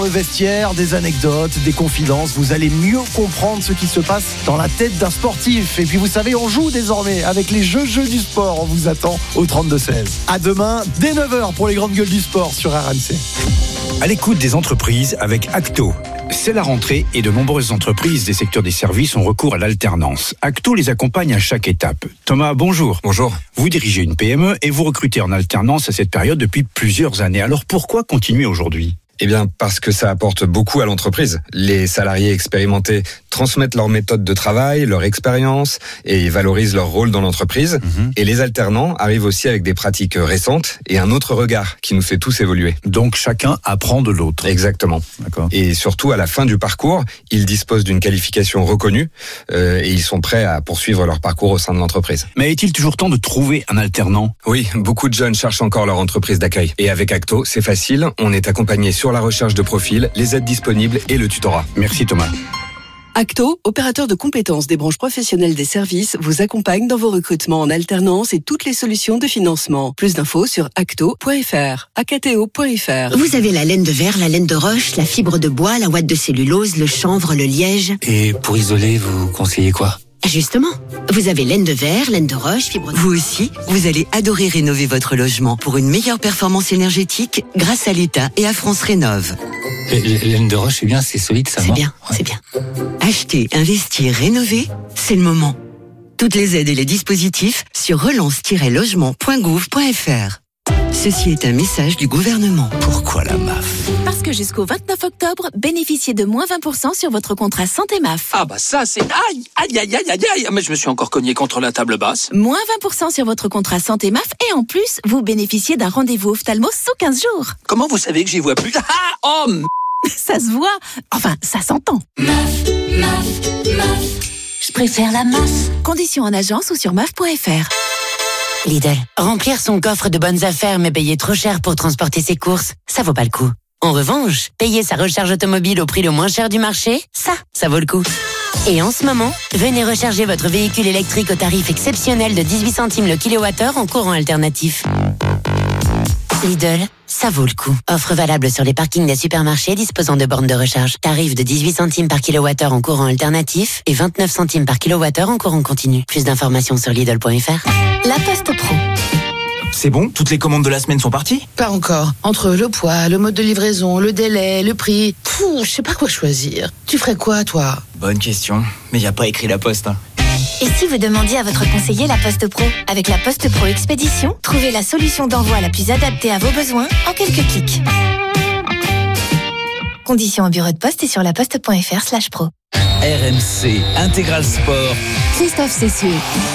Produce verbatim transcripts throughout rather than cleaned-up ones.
Le vestiaire, des anecdotes, des confidences, vous allez mieux comprendre ce qui se passe dans la tête d'un sportif. Et puis vous savez, on joue désormais avec les jeux jeux du sport. On vous attend au trente-deux seize. À demain, dès neuf heures pour les grandes gueules du sport sur R M C. À l'écoute des entreprises avec Acto. C'est la rentrée et de nombreuses entreprises des secteurs des services ont recours à l'alternance. Acto les accompagne à chaque étape. Thomas, bonjour. Bonjour. Vous dirigez une P M E et vous recrutez en alternance à cette période depuis plusieurs années. Alors pourquoi continuer aujourd'hui ? Eh bien, parce que ça apporte beaucoup à l'entreprise. Les salariés expérimentés transmettent leurs méthodes de travail, leur expérience et valorisent leur rôle dans l'entreprise. Mmh. Et les alternants arrivent aussi avec des pratiques récentes et un autre regard qui nous fait tous évoluer. Donc chacun apprend de l'autre. Exactement. D'accord. Et surtout, à la fin du parcours, ils disposent d'une qualification reconnue euh, et ils sont prêts à poursuivre leur parcours au sein de l'entreprise. Mais est-il toujours temps de trouver un alternant ? Oui, beaucoup de jeunes cherchent encore leur entreprise d'accueil. Et avec Acto, c'est facile, on est accompagné sur la recherche de profil, les aides disponibles et le tutorat. Merci Thomas. Acto, opérateur de compétences des branches professionnelles des services, vous accompagne dans vos recrutements en alternance et toutes les solutions de financement. Plus d'infos sur acto point f r, acto point f r. Vous avez la laine de verre, la laine de roche, la fibre de bois, la ouate de cellulose, le chanvre, le liège. Et pour isoler, vous conseillez quoi ? Justement, vous avez laine de verre, laine de roche, fibre de... Vous aussi, vous allez adorer rénover votre logement pour une meilleure performance énergétique grâce à l'État et à France Rénov'. Laine de roche, c'est bien, c'est solide, ça. C'est bien, ouais. c'est bien. Acheter, investir, rénover, c'est le moment. Toutes les aides et les dispositifs sur relance tiret logement point gouv point f r. Ceci est un message du gouvernement. Pourquoi la M A F ? Parce que jusqu'au vingt-neuf octobre, bénéficiez de moins vingt pour cent sur votre contrat santé M A F. Ah bah ça c'est... Aïe, aïe, aïe, aïe, aïe, aïe. Mais je me suis encore cogné contre la table basse. Moins vingt pour cent sur votre contrat santé M A F et en plus, vous bénéficiez d'un rendez-vous ophtalmo sous quinze jours. Comment vous savez que j'y vois plus ? Ah, oh m... Ça se voit. Enfin, ça s'entend. M A F, M A F, M A F. Je préfère la M A F. Conditions en agence ou sur M A F point f r. Lidl, remplir son coffre de bonnes affaires mais payer trop cher pour transporter ses courses, ça vaut pas le coup. En revanche, payer sa recharge automobile au prix le moins cher du marché, ça, ça vaut le coup. Et en ce moment, venez recharger votre véhicule électrique au tarif exceptionnel de dix-huit centimes le kilowattheure en courant alternatif. Lidl, ça vaut le coup. Offre valable sur les parkings des supermarchés disposant de bornes de recharge. Tarif de dix-huit centimes par kilowattheure en courant alternatif et vingt-neuf centimes par kilowattheure en courant continu. Plus d'informations sur Lidl point f r. La Poste Pro. C'est bon ? Toutes les commandes de la semaine sont parties ? Pas encore. Entre le poids, le mode de livraison, le délai, le prix... Pouh, je sais pas quoi choisir. Tu ferais quoi, toi ? Bonne question. Mais y a pas écrit la Poste, hein. Et si vous demandiez à votre conseiller la Poste Pro ? Avec la Poste Pro Expédition, trouvez la solution d'envoi la plus adaptée à vos besoins en quelques clics. Conditions au bureau de poste et sur laposte point f r slash pro. R M C Intégral Sport. Christophe Cessieux.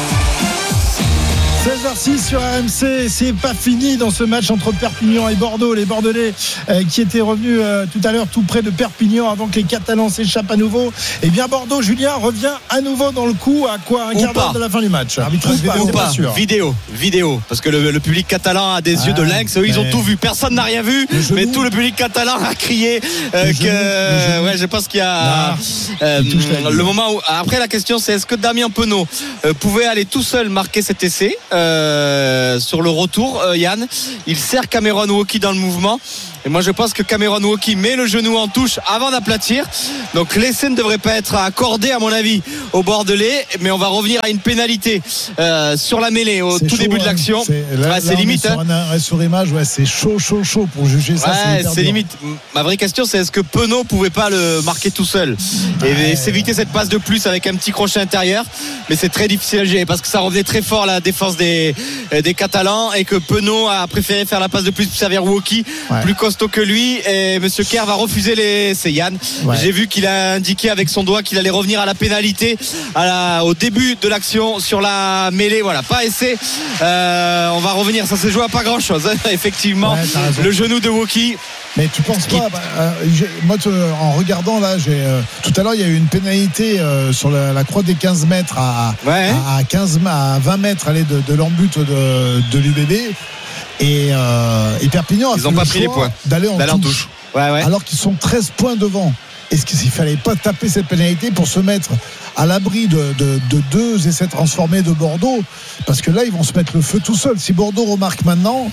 seize heures six sur R M C, c'est pas fini dans ce match entre Perpignan et Bordeaux. Les Bordelais euh, qui étaient revenus euh, tout à l'heure tout près de Perpignan avant que les Catalans s'échappent à nouveau. Et bien Bordeaux, Julien, revient à nouveau dans le coup à quoi un quart d'heure de la fin du match. Arbitrage vidéo ou pas, pas vidéo, vidéo, parce que le, le public catalan a des ah, yeux de lynx. Eux, ils ont tout vu. Personne n'a rien vu, mais tout le public catalan a crié euh, que. Euh, ouais, je pense qu'il y a euh, le moment où. Après, la question, c'est est-ce que Damien Penaud euh, pouvait aller tout seul marquer cet essai? Euh, sur le retour, euh, Yann, il sert Cameron Wauki dans le mouvement. Et moi je pense que Cameron Wauki met le genou en touche avant d'aplatir. Donc l'essai ne devrait pas être accordé à mon avis au Bordelais, mais on va revenir à une pénalité euh, sur la mêlée au c'est tout chaud, début de l'action. C'est, là, ouais, c'est là, limite. Sur, hein. un, sur image, ouais, c'est chaud, chaud, chaud pour juger ça. Ouais, c'est, c'est limite. Ma vraie question, c'est est-ce que Penaud pouvait pas le marquer tout seul et ouais. s'éviter cette passe de plus avec un petit crochet intérieur. Mais c'est très difficile à gérer parce que ça revenait très fort à la défense des, des Catalans et que Penaud a préféré faire la passe de plus pour servir Wauki, ouais. plus costaud que lui. Et Monsieur Kerr va refuser les. C'est Yann. Ouais. J'ai vu qu'il a indiqué avec son doigt qu'il allait revenir à la pénalité à la... au début de l'action sur la mêlée. Voilà, pas essai. Euh, on va revenir. Ça s'est joué à pas grand chose. Effectivement, ouais, le genou de Wauki. Mais tu penses pas bah, euh, moi t- en regardant là j'ai euh, tout à l'heure il y a eu une pénalité euh, sur la, la croix des quinze mètres à, ouais. à, à quinze à vingt mètres allez, de, de l'embut de, de l'U B B et, euh, et Perpignan a ils fait ont le pas choix pris les points d'aller en d'aller touche, en touche. Ouais, ouais. Alors qu'ils sont treize points devant. est-ce qu'il ne fallait pas taper cette pénalité pour se mettre à l'abri de, de, de deux essais transformés de Bordeaux? Parce que là, ils vont se mettre le feu tout seuls. Si Bordeaux remarque maintenant,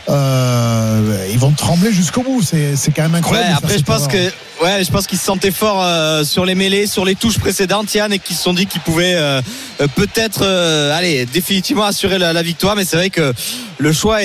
euh, ils vont trembler jusqu'au bout. C'est, c'est quand même incroyable. Ouais, après, je pense que. Ouais, je pense qu'ils se sentaient forts euh, sur les mêlées, sur les touches précédentes, Yann, et qu'ils se sont dit qu'ils pouvaient euh, euh, peut-être, euh, allez, définitivement assurer la, la victoire. Mais c'est vrai que le choix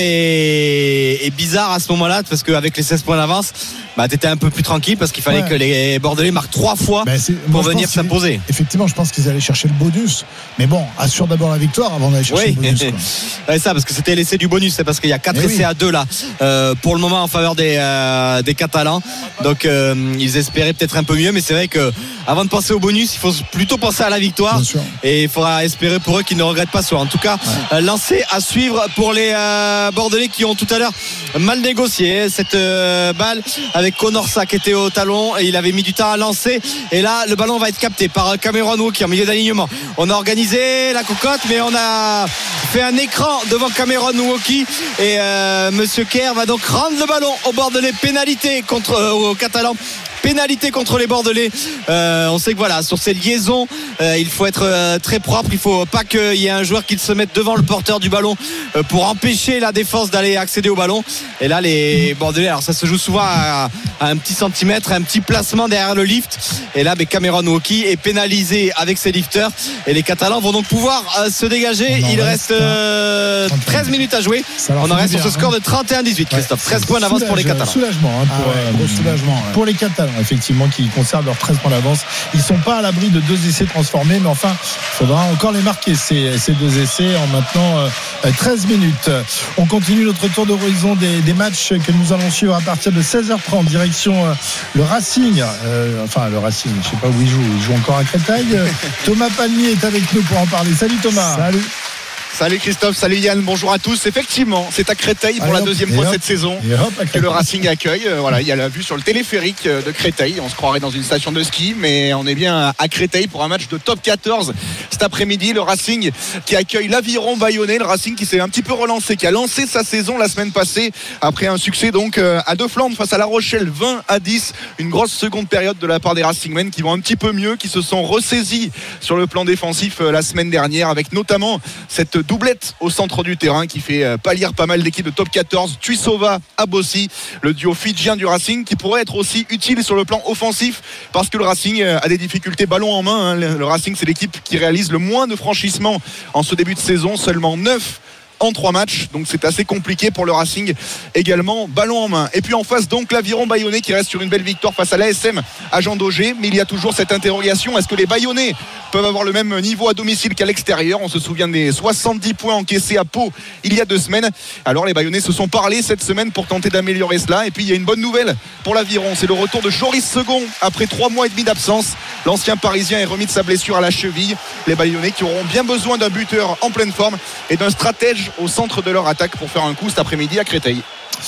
est, est bizarre à ce moment-là, parce qu'avec les seize points d'avance, bah, t'étais un peu plus tranquille, parce qu'il fallait ouais. que les Bordelais marquent trois fois bah, pour venir s'imposer. Effectivement, je pense qu'ils allaient chercher le bonus. Mais bon, assure d'abord la victoire avant d'aller chercher oui. le bonus. Ouais, ça, parce que c'était l'essai du bonus, c'est parce qu'il y a quatre essais oui. à deux là, euh, pour le moment en faveur des, euh, des Catalans. Donc, euh, ils espéraient peut-être un peu mieux, mais c'est vrai que avant de penser au bonus, il faut plutôt penser à la victoire, et il faudra espérer pour eux qu'ils ne regrettent pas cela. En tout cas, ouais. euh, lancé à suivre pour les euh, Bordelais qui ont tout à l'heure mal négocié cette euh, balle avec Conorsa qui était au talon, et il avait mis du temps à lancer, et là le ballon va être capté par Cameron Wauquiez en milieu d'alignement. On a organisé la cocotte, mais on a fait un écran devant Cameron Wauquiez, et euh, Monsieur Kerr va donc rendre le ballon aux Bordelais. Pénalité contre euh, aux Catalans. Pénalité contre les Bordelais. Euh, on sait que voilà, sur ces liaisons, euh, il faut être euh, très propre. Il faut pas qu'il y ait un joueur qui se mette devant le porteur du ballon euh, pour empêcher la défense d'aller accéder au ballon. Et là, les Bordelais, alors ça se joue souvent à, à un petit centimètre, un petit placement derrière le lift. Et là, mais Cameron Wauquiez est pénalisé avec ses lifters. Et les Catalans vont donc pouvoir euh, se dégager. Il reste euh, treize minutes à jouer. On en reste sur ce score de trente et un dix-huit, Christophe. treize points d'avance pour les Catalans. Soulagement hein, pour, ah ouais, euh, soulagement ouais. pour les Catalans. Effectivement, qui conservent leurs treize points d'avance. Ils ne sont pas à l'abri de deux essais transformés, mais enfin, il faudra encore les marquer, ces, ces deux essais, en maintenant euh, treize minutes. On continue notre tour d'horizon des, des matchs que nous allons suivre à partir de seize heures trente, direction euh, le Racing. Euh, enfin, le Racing, je ne sais pas où il joue. Il joue encore à Créteil. Thomas Palmier est avec nous pour en parler. Salut Thomas. Salut. Salut Christophe, salut Yann, bonjour à tous. Effectivement, c'est à Créteil pour Allez, la deuxième fois hop, cette saison hop, que le Racing accueille. Euh, voilà, il y a la vue sur le téléphérique de Créteil. On se croirait dans une station de ski, mais on est bien à Créteil pour un match de top quatorze cet après-midi. Le Racing qui accueille l'Aviron Bayonnais, le Racing qui s'est un petit peu relancé, qui a lancé sa saison la semaine passée après un succès donc à deux Flandres face à La Rochelle, vingt à dix. Une grosse seconde période de la part des Racingmen qui vont un petit peu mieux, qui se sont ressaisis sur le plan défensif la semaine dernière, avec notamment cette doublette au centre du terrain qui fait pâlir pas mal d'équipes de top quatorze. Tuisova, Abossi, le duo fidjien du Racing qui pourrait être aussi utile sur le plan offensif parce que le Racing a des difficultés ballon en main. Le Racing, c'est l'équipe qui réalise le moins de franchissements en ce début de saison, seulement neuf en trois matchs, donc c'est assez compliqué pour le Racing également, ballon en main. Et puis en face donc l'Aviron Bayonnais qui reste sur une belle victoire face à l'A S M à Jean Daugé, mais il y a toujours cette interrogation, est-ce que les Bayonnais peuvent avoir le même niveau à domicile qu'à l'extérieur? On se souvient des soixante-dix points encaissés à Pau il y a deux semaines. Alors les Bayonnais se sont parlé cette semaine pour tenter d'améliorer cela. Et puis il y a une bonne nouvelle pour l'Aviron, c'est le retour de Joris Second après trois mois et demi d'absence. L'ancien Parisien est remis de sa blessure à la cheville. Les Bayonnais qui auront bien besoin d'un buteur en pleine forme et d'un stratège au centre de leur attaque pour faire un coup cet après-midi à Créteil.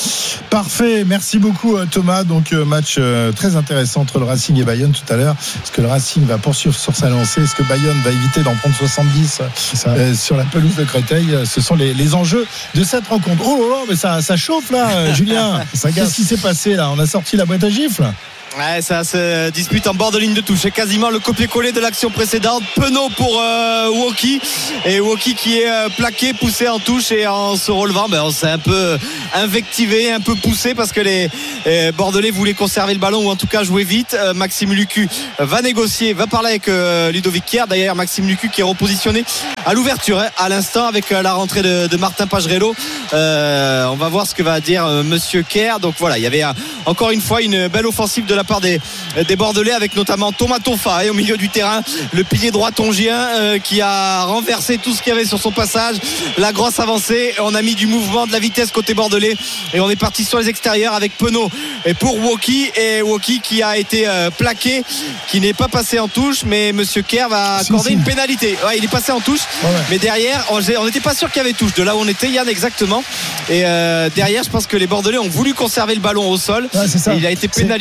Parfait, merci beaucoup Thomas. Donc match très intéressant entre le Racing et Bayonne tout à l'heure. Est-ce que le Racing va poursuivre sur sa lancée? Est-ce que Bayonne va éviter d'en prendre soixante-dix euh, sur la pelouse de Créteil? Ce sont les, les enjeux de cette rencontre. Oh là là, mais ça, ça chauffe là, Julien. Qu'est-ce qui s'est passé là? On a sorti la boîte à gifles. Ouais, ça se dispute en bord de ligne de touche. C'est quasiment le copier-coller de l'action précédente. Penaud pour euh, Wauquiez. Et Wauquiez qui est euh, plaqué, poussé en touche, et en se relevant, ben, on s'est un peu invectivé, un peu poussé parce que les, les Bordelais voulaient conserver le ballon ou en tout cas jouer vite. Euh, Maxime Lucu va négocier, va parler avec euh, Ludovic Kerr. D'ailleurs, Maxime Lucu qui est repositionné à l'ouverture hein, à l'instant avec euh, la rentrée de, de Martin Pagerello. Euh, on va voir ce que va dire euh, Monsieur Kerr. Donc voilà, il y avait euh, encore une fois une belle offensive de la part des, des Bordelais avec notamment Thomas Tonfa et au milieu du terrain le pilier droit tongien euh, qui a renversé tout ce qu'il y avait sur son passage, la grosse avancée. On a mis du mouvement, de la vitesse côté bordelais et on est parti sur les extérieurs avec Penaud et pour Wauquiez, et Wauquiez qui a été euh, plaqué, qui n'est pas passé en touche, mais Monsieur Kerr va accorder si, si. une pénalité. Ouais, il est passé en touche ouais, ouais. mais derrière on n'était pas sûr qu'il y avait touche de là où on était, Yann, exactement. Et euh, derrière je pense que les Bordelais ont voulu conserver le ballon au sol ouais, et il a été pénalisé.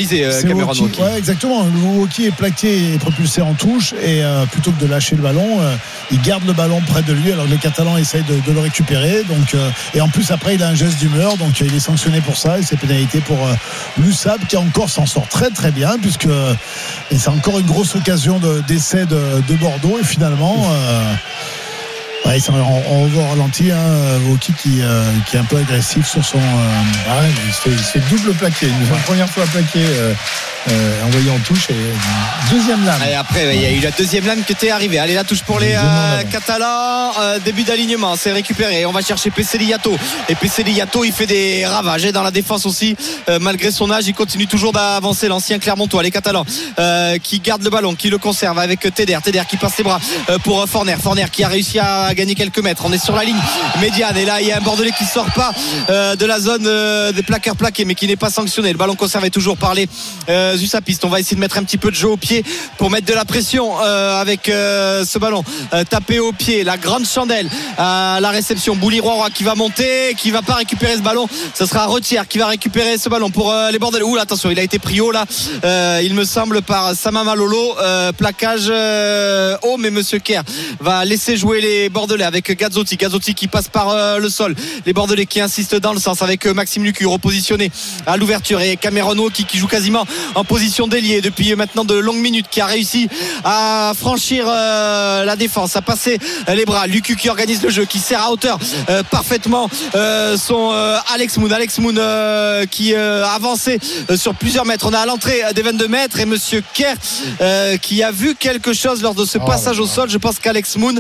Cameron Wauquiez, ouais, exactement. Le Wauquiez est plaqué et propulsé en touche et euh, plutôt que de lâcher le ballon, euh, il garde le ballon près de lui alors que les Catalans essayent de, de le récupérer. Donc, euh, et en plus après il a un geste d'humeur, donc euh, il est sanctionné pour ça et c'est pénalité pour euh, l'U S A P qui encore s'en sort très très bien puisque et c'est encore une grosse occasion de, d'essai de, de Bordeaux et finalement euh, ouais, on, on voit au ralenti hein, Wauquiez qui, euh, qui est un peu agressif sur son euh... ah ouais, il, se fait, il se fait double plaqué une ouais. première fois plaqué euh, euh, envoyé en touche et deuxième lame et après il y a eu la deuxième lame qui était arrivée. Allez, la touche pour les euh, Catalans, euh, début d'alignement, c'est récupéré, on va chercher Pesceliato et Pesceliato il fait des ravages et dans la défense aussi euh, malgré son âge il continue toujours d'avancer l'ancien Clermontois. Les Catalans euh, qui gardent le ballon, qui le conservent avec Teder Teder qui passe ses bras euh, pour Forner Forner qui a réussi à gagner quelques mètres. On est sur la ligne médiane et là il y a un Bordelais qui sort pas euh, de la zone euh, des plaqueurs plaqués mais qui n'est pas sanctionné. Le ballon conservé toujours par les euh, Usapistes. On va essayer de mettre un petit peu de jeu au pied pour mettre de la pression euh, avec euh, ce ballon euh, tapé au pied. La grande chandelle à la réception. Bouli-Roy qui va monter, qui va pas récupérer ce ballon. Ce sera Retière qui va récupérer ce ballon pour euh, les Bordelais. Ouh, attention, il a été pris haut là. Euh, il me semble par Samama Lolo. Euh, plaquage euh, haut, mais Monsieur Kerr va laisser jouer les Bordelais avec Gazzotti. Gazzotti qui passe par euh, le sol. Les Bordelais qui insistent dans le sens avec euh, Maxime Lucu repositionné à l'ouverture et Cameron Wauquiez qui joue quasiment en position d'ailier depuis maintenant de longues minutes, qui a réussi à franchir euh, la défense, à passer euh, les bras. Lucu qui organise le jeu, qui sert à hauteur euh, parfaitement euh, son euh, Alex Moon. Alex Moon euh, qui euh, a avancé euh, sur plusieurs mètres. On a à l'entrée des vingt-deux mètres et Monsieur Kerr euh, qui a vu quelque chose lors de ce oh, passage au sol. Je pense qu'Alex Moon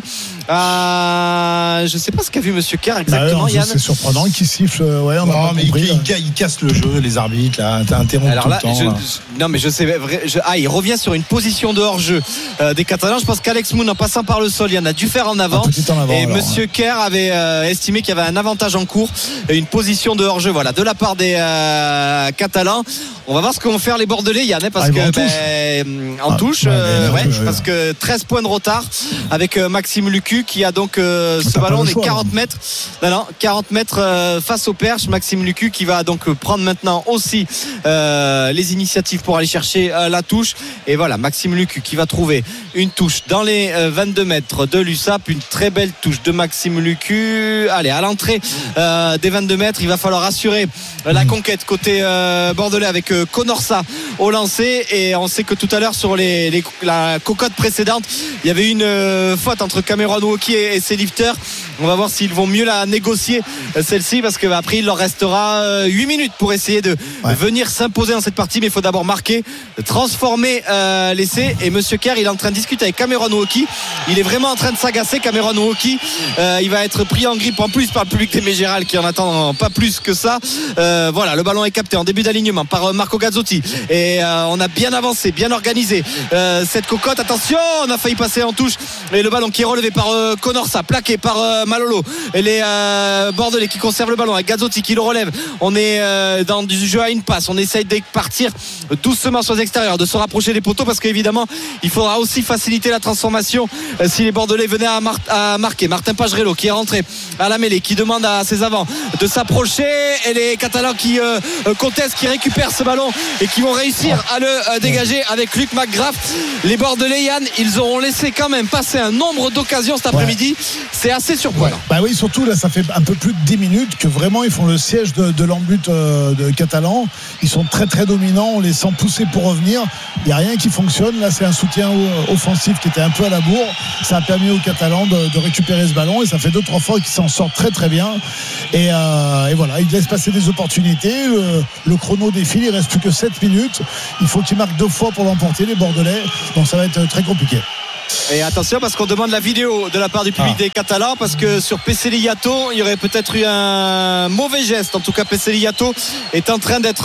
a... je sais pas ce qu'a vu Monsieur Kerr exactement. Bah, Yann, c'est surprenant qu'il siffle. Ouais, on non, a mais compris, il, il, il casse le jeu, les arbitres là, interrompent alors tout là, le temps. Je, là. Je, non mais je sais je, ah il revient sur une position de hors-jeu euh, des Catalans. Je pense qu'Alex Moon en passant par le sol il y en a dû faire en avant, en avant et alors, Monsieur ouais. Kerr avait euh, estimé qu'il y avait un avantage en cours et une position de hors-jeu voilà de la part des euh, Catalans. On va voir ce que vont faire les Bordelais Yann parce ah, que en ben, touche, en ah, touche ouais, euh, ouais, ouais, parce ouais. que treize points de retard avec euh, Maxime Lucu qui a donc euh, ce ballon des quarante mètres non, non, quarante mètres euh, face au perche. Maxime Lucu qui va donc prendre maintenant aussi euh, les initiatives pour aller chercher euh, la touche et voilà Maxime Lucu qui va trouver une touche dans les euh, vingt-deux mètres de l'U S A P, une très belle touche de Maxime Lucu. Allez, à l'entrée euh, des vingt-deux mètres il va falloir assurer euh, la conquête côté euh, bordelais avec euh, Conorsa au lancer et on sait que tout à l'heure sur les, les, la cocotte précédente il y avait une euh, faute entre Cameron Wauquiez et, et ses lifters. On va voir s'ils vont mieux la négocier euh, celle-ci parce qu'après il leur restera euh, huit minutes pour essayer de ouais. venir s'imposer dans cette partie mais il faut d'abord marquer, transformer euh, l'essai et Monsieur Kerr il est en train de discuter avec Cameron Wauquiez. Il est vraiment en train de s'agacer Cameron Wauquiez. Euh, il va être pris en grippe en plus par le public des Mégéral qui en attend pas plus que ça. Euh, voilà, le ballon est capté en début d'alignement par Marco Gazzotti et euh, on a bien avancé, bien organisé euh, cette cocotte. Attention, on a failli passer en touche et le ballon qui est relevé par euh, Conorsa, plaqué par euh, Malolo et les euh, Bordelais qui conservent le ballon avec Gazzotti qui le relève. On est euh, dans du jeu à une passe, on essaye de partir doucement sur les extérieurs, de se rapprocher des poteaux parce qu'évidemment il faudra aussi faciliter la transformation euh, si les Bordelais venaient à, mar- à marquer. Martin Pagerello qui est rentré à la mêlée, qui demande à ses avants de s'approcher et les Catalans qui euh, contestent, qui récupèrent ce ballon et qui vont réussir à le euh, dégager avec Luc McGrath. Les Bordelais Yann, ils auront laissé quand même passer un nombre d'occasions cet après-midi. Ouais. C'est assez surprenant. Ouais. Bah oui, surtout là ça fait un peu plus de dix minutes que vraiment ils font le siège de, de l'embut euh, de Catalan. Ils sont très très dominants, on les sent pousser pour revenir. Il n'y a rien qui fonctionne. Là c'est un soutien offensif qui était un peu à la bourre. Ça a permis aux Catalans de, de récupérer ce ballon et ça fait deux trois fois qu'ils s'en sortent très très bien. Et, euh, et voilà, ils laissent passer des opportunités. Le, le chrono défile, il reste plus que sept minutes. Il faut qu'ils marquent deux fois pour l'emporter les Bordelais. Donc ça va être très compliqué. Et attention parce qu'on demande la vidéo de la part du public ah. des Catalans parce que sur Pesceliato il y aurait peut-être eu un mauvais geste. En tout cas Pesceliato est en train d'être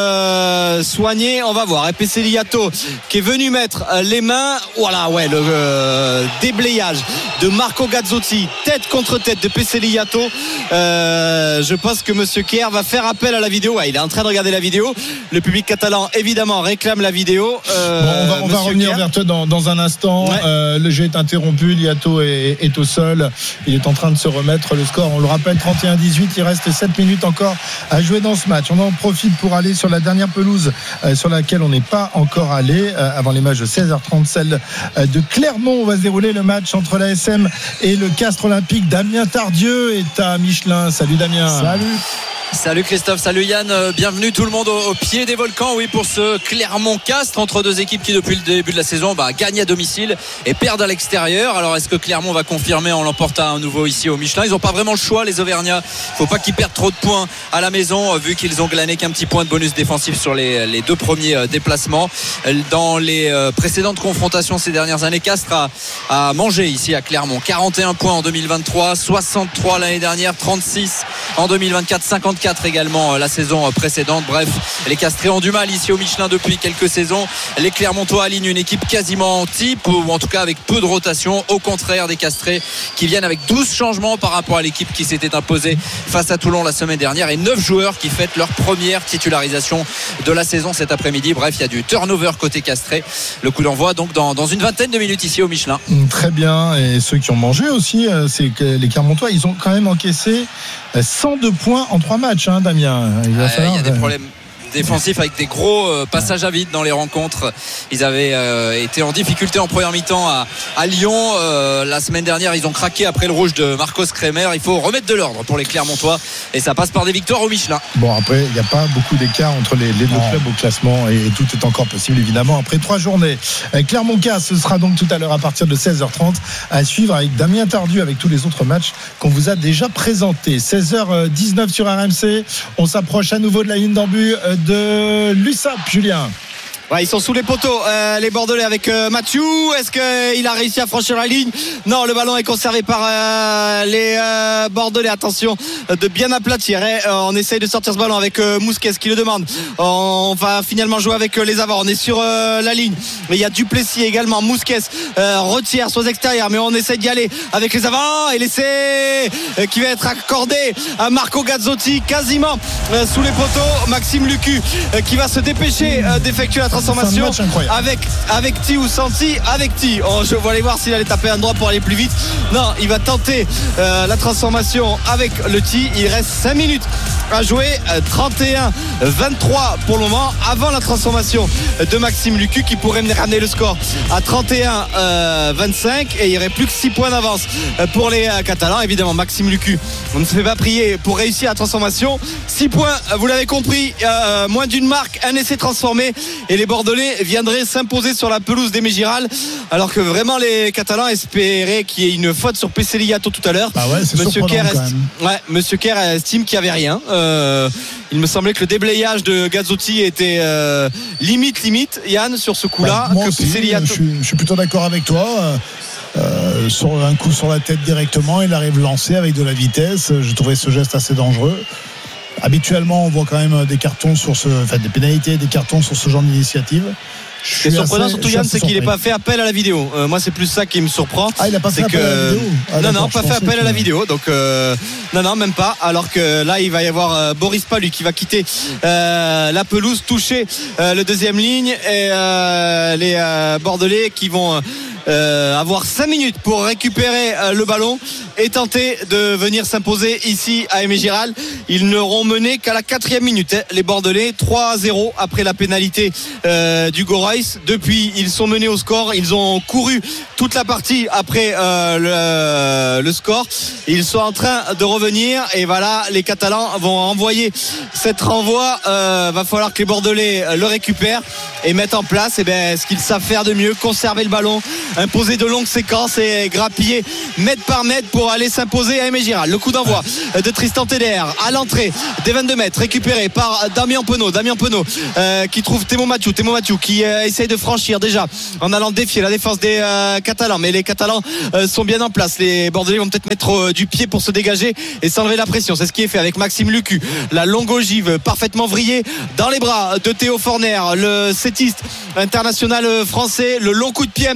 euh, soigné, on va voir. Et Pesceliato qui est venu mettre les mains, voilà ouais le euh, déblayage de Marco Gazzotti tête contre tête de Pesceliato. euh, je pense que Monsieur Kerr va faire appel à la vidéo. Ouais, il est en train de regarder la vidéo. Le public catalan évidemment réclame la vidéo. euh, bon, on va, on va revenir Kerr. vers toi dans, dans un instant. Ouais. Euh, Euh, le jeu est interrompu. Liato est, est au sol. Il est en train de se remettre le score. On le rappelle, trente et un dix-huit. Il reste sept minutes encore à jouer dans ce match. On en profite pour aller sur la dernière pelouse euh, sur laquelle on n'est pas encore allé euh, avant les matchs de seize heures trente, celle euh, de Clermont. On va se dérouler le match entre l'A S M et le Castres Olympique. Damien Tardieu est à Michelin. Salut Damien. Salut. Salut Christophe, salut Yann, bienvenue tout le monde au, au pied des volcans, oui, pour ce Clermont-Castres entre deux équipes qui depuis le début de la saison bah, gagnent à domicile et perdent à l'extérieur. Alors est-ce que Clermont va confirmer en l'emportant à nouveau ici au Michelin? Ils n'ont pas vraiment le choix, les Auvergnats. Il ne faut pas qu'ils perdent trop de points à la maison vu qu'ils ont glané qu'un petit point de bonus défensif sur les, les deux premiers déplacements. Dans les précédentes confrontations ces dernières années, Castres a, a mangé ici à Clermont. quarante et un points en deux mille vingt-trois, soixante-trois l'année dernière, trente-six en deux mille vingt-quatre, cinquante-quatre également la saison précédente. Bref, les Castrés ont du mal ici au Michelin depuis quelques saisons. Les Clermontois alignent une équipe quasiment type, ou en tout cas avec peu de rotation, au contraire des Castrés qui viennent avec douze changements par rapport à l'équipe qui s'était imposée face à Toulon la semaine dernière, et neuf joueurs qui fêtent leur première titularisation de la saison cet après-midi. Bref, il y a du turnover côté Castré. Le coup d'envoi donc dans, dans une vingtaine de minutes ici au Michelin. Très bien, et ceux qui ont mangé aussi, c'est que les Clermontois, ils ont quand même encaissé cent deux points en trois matchs, hein, Damien. Il va ah, falloir... y a des problèmes défensif avec des gros euh, passages à vide dans les rencontres. Ils avaient euh, été en difficulté en première mi-temps à, à Lyon euh, la semaine dernière. Ils ont craqué après le rouge de Marcos Kremer. Il faut remettre de l'ordre pour les Clermontois et ça passe par des victoires au Michelin. Bon, après il n'y a pas beaucoup d'écart entre les, les deux non. clubs au classement et, et tout est encore possible évidemment après trois journées. Clermont-Castres, ce sera donc tout à l'heure à partir de seize heures trente à suivre avec Damien Tardieu avec tous les autres matchs qu'on vous a déjà présentés. seize heures dix-neuf sur R M C. On s'approche à nouveau de la ligne d'en but de l'U S A P, Julien. Ouais, ils sont sous les poteaux, euh, les Bordelais avec euh, Mathieu. Est-ce qu'il a réussi à franchir la ligne? Non, le ballon est conservé par euh, les euh, Bordelais. Attention de bien aplatir. Et, euh, on essaye de sortir ce ballon avec euh, Mousquet qui le demande. On va finalement jouer avec euh, les avants. On est sur euh, la ligne. Mais il y a Duplessis également. Mousquet euh, retire sur les extérieurs. Mais on essaye d'y aller avec les avants. Et l'essai euh, qui va être accordé à Marco Gazzotti quasiment euh, sous les poteaux. Maxime Lucu euh, qui va se dépêcher euh, d'effectuer la transformation avec avec Ti ou Santi avec Ti. Oh, je vais aller voir s'il allait taper un droit pour aller plus vite. Non, il va tenter euh, la transformation avec le Ti. Il reste cinq minutes à jouer, trente et un vingt-trois pour le moment avant la transformation de Maxime Lucu qui pourrait ramener le score à trente et un vingt-cinq et il n'y aurait plus que six points d'avance pour les Catalans. Évidemment, Maxime Lucu, on ne se fait pas prier pour réussir la transformation. six points, vous l'avez compris, euh, moins d'une marque, un essai transformé et les Bordelais viendraient s'imposer sur la pelouse des Mégiral, alors que vraiment les Catalans espéraient qu'il y ait une faute sur Pesselli Yato tout à l'heure. Ah ouais, Monsieur Kerr est... ouais, Monsieur Kerr estime qu'il n'y avait rien. Euh, il me semblait que le déblayage de Gazzotti était euh, limite limite Yann sur ce coup-là. Bah, moi que aussi, Yato... je, suis, je suis plutôt d'accord avec toi. Euh, sur un coup sur la tête directement, il arrive lancé avec de la vitesse. Je trouvais ce geste assez dangereux. Habituellement, on voit quand même des cartons sur ce, enfin des pénalités, des cartons sur ce genre d'initiative. Ce qui est surprenant surtout Yann, c'est qu'il n'ait pas fait appel à la vidéo. Euh, moi, c'est plus ça qui me surprend. Ah, il n'a pas fait que... appel à la vidéo. Ah, non, non, pas fait appel que... à la vidéo. Donc, euh... non, non, même pas. Alors que là, il va y avoir euh, Boris Palu qui va quitter euh, la pelouse, toucher euh, le deuxième ligne et euh, les euh, Bordelais qui vont. Euh, avoir cinq minutes pour récupérer euh, le ballon et tenter de venir s'imposer ici à Aimé Giral. Ils n'auront mené qu'à la quatrième minute hein, les Bordelais, trois à zéro après la pénalité euh, du Royce. Depuis ils sont menés au score, ils ont couru toute la partie après euh, le, le score, ils sont en train de revenir et voilà, les Catalans vont envoyer cette renvoi. euh, va falloir que les Bordelais le récupèrent et mettent en place eh ben, ce qu'ils savent faire de mieux, conserver le ballon, imposer de longues séquences et grappiller mètre par mètre pour aller s'imposer à Aimé Giral. Le coup d'envoi de Tristan Teder à l'entrée des vingt-deux mètres, récupéré par Damien Penaud. Damien Penaud euh, qui trouve Thémo Mathieu. Thémo Mathieu qui euh, essaye de franchir déjà en allant défier la défense des euh, Catalans. Mais les Catalans euh, sont bien en place. Les Bordelais vont peut-être mettre euh, du pied pour se dégager et s'enlever la pression. C'est ce qui est fait avec Maxime Lucu. La longue ogive parfaitement vrillée dans les bras de Théo Forner, le sétiste international français. Le long coup de pied un petit peu long.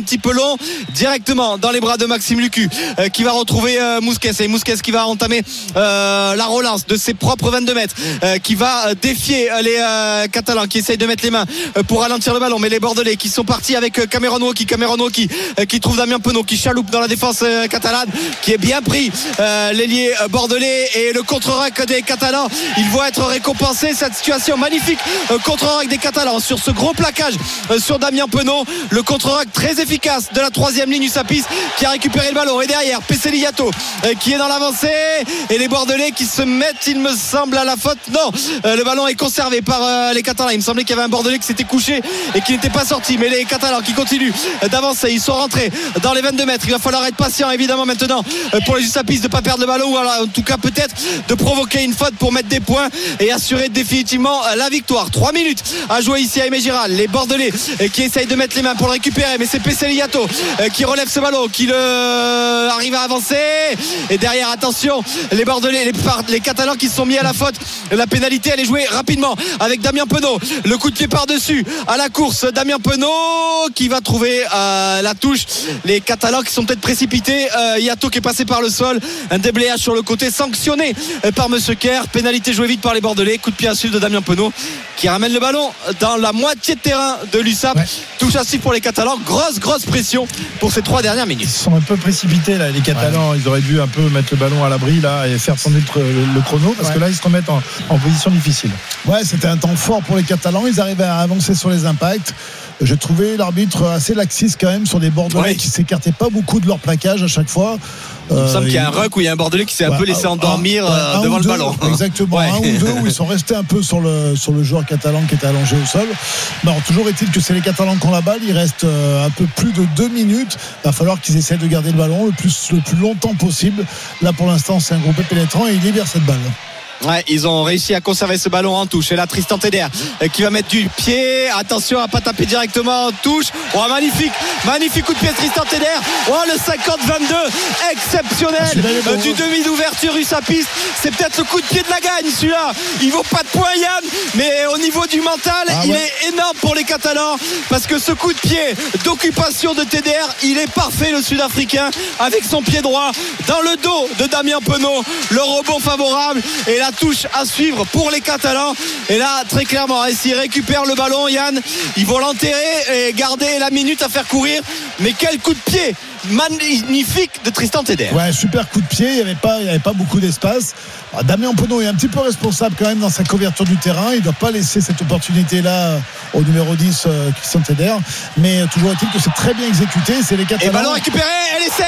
ballon directement dans les bras de Maxime Lucu euh, qui va retrouver euh, Mousquet. Et Mousquet qui va entamer euh, la relance de ses propres vingt-deux mètres, euh, qui va défier les euh, Catalans qui essayent de mettre les mains euh, pour ralentir le ballon. Mais les Bordelais qui sont partis avec euh, Cameron Woki, Cameron Woki euh, qui trouve Damien Penaud, qui chaloupe dans la défense euh, catalane, qui est bien pris euh, l'ailier euh, bordelais, et le contre-rack des Catalans. Ils vont être récompensés. Cette situation magnifique, euh, contre-rack des Catalans sur ce gros plaquage euh, sur Damien Penaud, le contre-rack très efficace de la troisième ligne Usapis qui a récupéré le ballon. Et derrière Peseli Yato euh, qui est dans l'avancée, et les Bordelais qui se mettent, il me semble, à la faute. Non, euh, le ballon est conservé par euh, les Catalans. Il me semblait qu'il y avait un Bordelais qui s'était couché et qui n'était pas sorti, mais les Catalans qui continuent d'avancer, ils sont rentrés dans les vingt-deux mètres. Il va falloir être patient évidemment maintenant euh, pour les Usapis de ne pas perdre le ballon, ou alors, en tout cas peut-être de provoquer une faute pour mettre des points et assurer définitivement la victoire. Trois minutes à jouer ici à Aimé Giral. Les Bordelais euh, qui essayent de mettre les mains pour le récupérer, mais c'est Peseli Yato euh, qui relève ce ballon, qui le euh, arrive à avancer, et derrière, attention, les Bordelais, les, les Catalans qui se sont mis à la faute. La pénalité, elle est jouée rapidement avec Damien Penaud, le coup de pied par-dessus à la course. Damien Penaud qui va trouver euh, la touche. Les Catalans qui sont peut-être précipités. euh, Yato qui est passé par le sol, un déblayage sur le côté sanctionné euh, par Monsieur Kerr. Pénalité jouée vite par les Bordelais. Coup de pied à suivre de Damien Penaud qui ramène le ballon dans la moitié de terrain de l'U S A P. Ouais. Touche à suivre pour les Catalans. Grosse grosse pression pour ces trois dernières minutes. Ils sont un peu précipités là, les Catalans. Ouais. Ils auraient dû un peu mettre le ballon à l'abri là et faire tourner le, le, le chrono, parce ouais. que là ils se remettent en, en position difficile. Ouais, c'était un temps fort pour les Catalans. Ils arrivaient à avancer sur les impacts. Je trouvais l'arbitre assez laxiste quand même sur des Bordelais ouais. qui s'écartaient pas beaucoup de leur plaquage à chaque fois. Il me semble euh, qu'il y a un ruck où il y a un Bordelais qui s'est ouais, un peu laissé endormir un, euh, devant le deux, ballon. Exactement, ouais. un ou deux où ils sont restés un peu sur le, sur le joueur catalan qui était allongé au sol. Non, toujours est-il que c'est les Catalans qui ont la balle. Il reste euh, un peu plus de deux minutes. Il va falloir qu'ils essaient de garder le ballon le plus, le plus longtemps possible. Là pour l'instant c'est un groupe pénétrant et ils libèrent cette balle. Ouais, ils ont réussi à conserver ce ballon en touche. Et là, Tristan Teder qui va mettre du pied. Attention à pas taper directement en touche. Oh, magnifique, magnifique coup de pied de Tristan Teder. Oh, le cinquante vingt-deux, exceptionnel ah, du demi d'ouverture Usapis. C'est peut-être le coup de pied de la gagne, celui-là. Il vaut pas de points, Yann, mais au niveau du mental, ah, il ouais. est énorme pour les Catalans, parce que ce coup de pied d'occupation de Teder, il est parfait, le Sud-Africain, avec son pied droit dans le dos de Damien Penaud. Le rebond favorable et la touche à suivre pour les Catalans. Et là, très clairement, s'ils récupèrent le ballon, Yann, ils vont l'enterrer et garder la minute à faire courir. Mais quel coup de pied magnifique de Tristan Teder. Ouais, super coup de pied. Il n'y avait pas, il y avait pas beaucoup d'espace. Alors, Damien Penaud est un petit peu responsable quand même dans sa couverture du terrain. Il ne doit pas laisser cette opportunité-là au numéro dix, euh, Tristan Teder. Mais toujours est-il que c'est très bien exécuté. C'est les Catalans. Et ballon récupéré. Et l'essai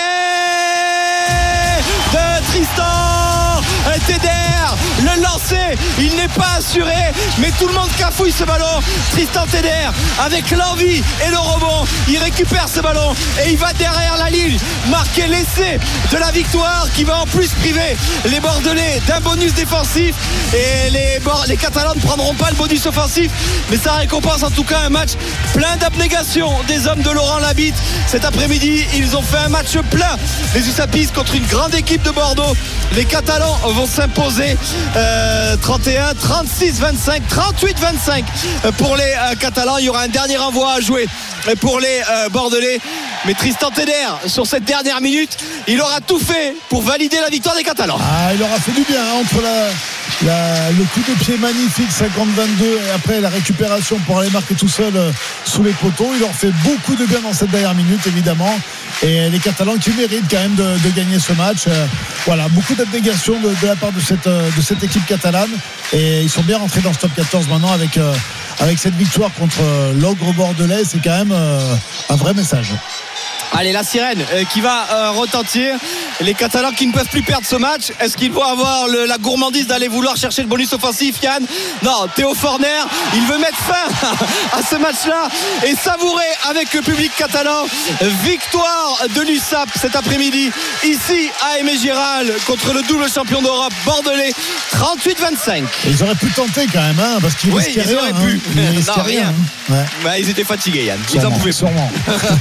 de Tristan Teder. Le lancer, il n'est pas assuré, mais tout le monde cafouille ce ballon. Tristan Teder, avec l'envie et le rebond, il récupère ce ballon et il va derrière la ligne marquer l'essai de la victoire, qui va en plus priver les Bordelais d'un bonus défensif. Et les, les Catalans ne prendront pas le bonus offensif, mais ça récompense en tout cas un match plein d'abnégation des hommes de Laurent Labitte. Cet après-midi, ils ont fait un match plein, les Usapis, contre une grande équipe de Bordeaux. Les Catalans vont s'imposer euh, trente et un, trente-six, vingt-cinq, trente-huit, vingt-cinq pour les euh, Catalans. Il y aura un dernier renvoi à jouer pour les euh, Bordelais. Mais Tristan Teder, sur cette dernière minute, il aura tout fait pour valider la victoire des Catalans. Ah, il aura fait du bien hein, entre la, la, le coup de pied magnifique cinquante vingt-deux et après la récupération pour aller marquer tout seul euh, sous les poteaux. Il leur fait beaucoup de bien dans cette dernière minute, évidemment. Et les Catalans qui méritent quand même de, de gagner ce match. Euh, voilà, beaucoup d'abnégation de, de la part de cette, de cette équipe catalane. Et ils sont bien rentrés dans ce top quatorze maintenant avec, euh, avec cette victoire contre euh, l'ogre bordelais. C'est quand même euh, un vrai message. Allez, la sirène euh, qui va euh, retentir. Les Catalans qui ne peuvent plus perdre ce match. Est-ce qu'ils vont avoir le, la gourmandise d'aller vouloir chercher le bonus offensif, Yann? Non, Théo Forner, il veut mettre fin à ce match-là et savourer avec le public catalan. Victoire de l'U S A P cet après-midi ici à Aimé Giral contre le double champion d'Europe bordelais, trente-huit vingt-cinq. Ils auraient pu tenter quand même, hein, parce qu'ils oui, risquaient ils rien. auraient hein. pu. Ils risquaient non, rien. rien. Hein. Ouais. Bah, ils étaient fatigués, Yann. Sûrement, ils en pouvaient sûrement.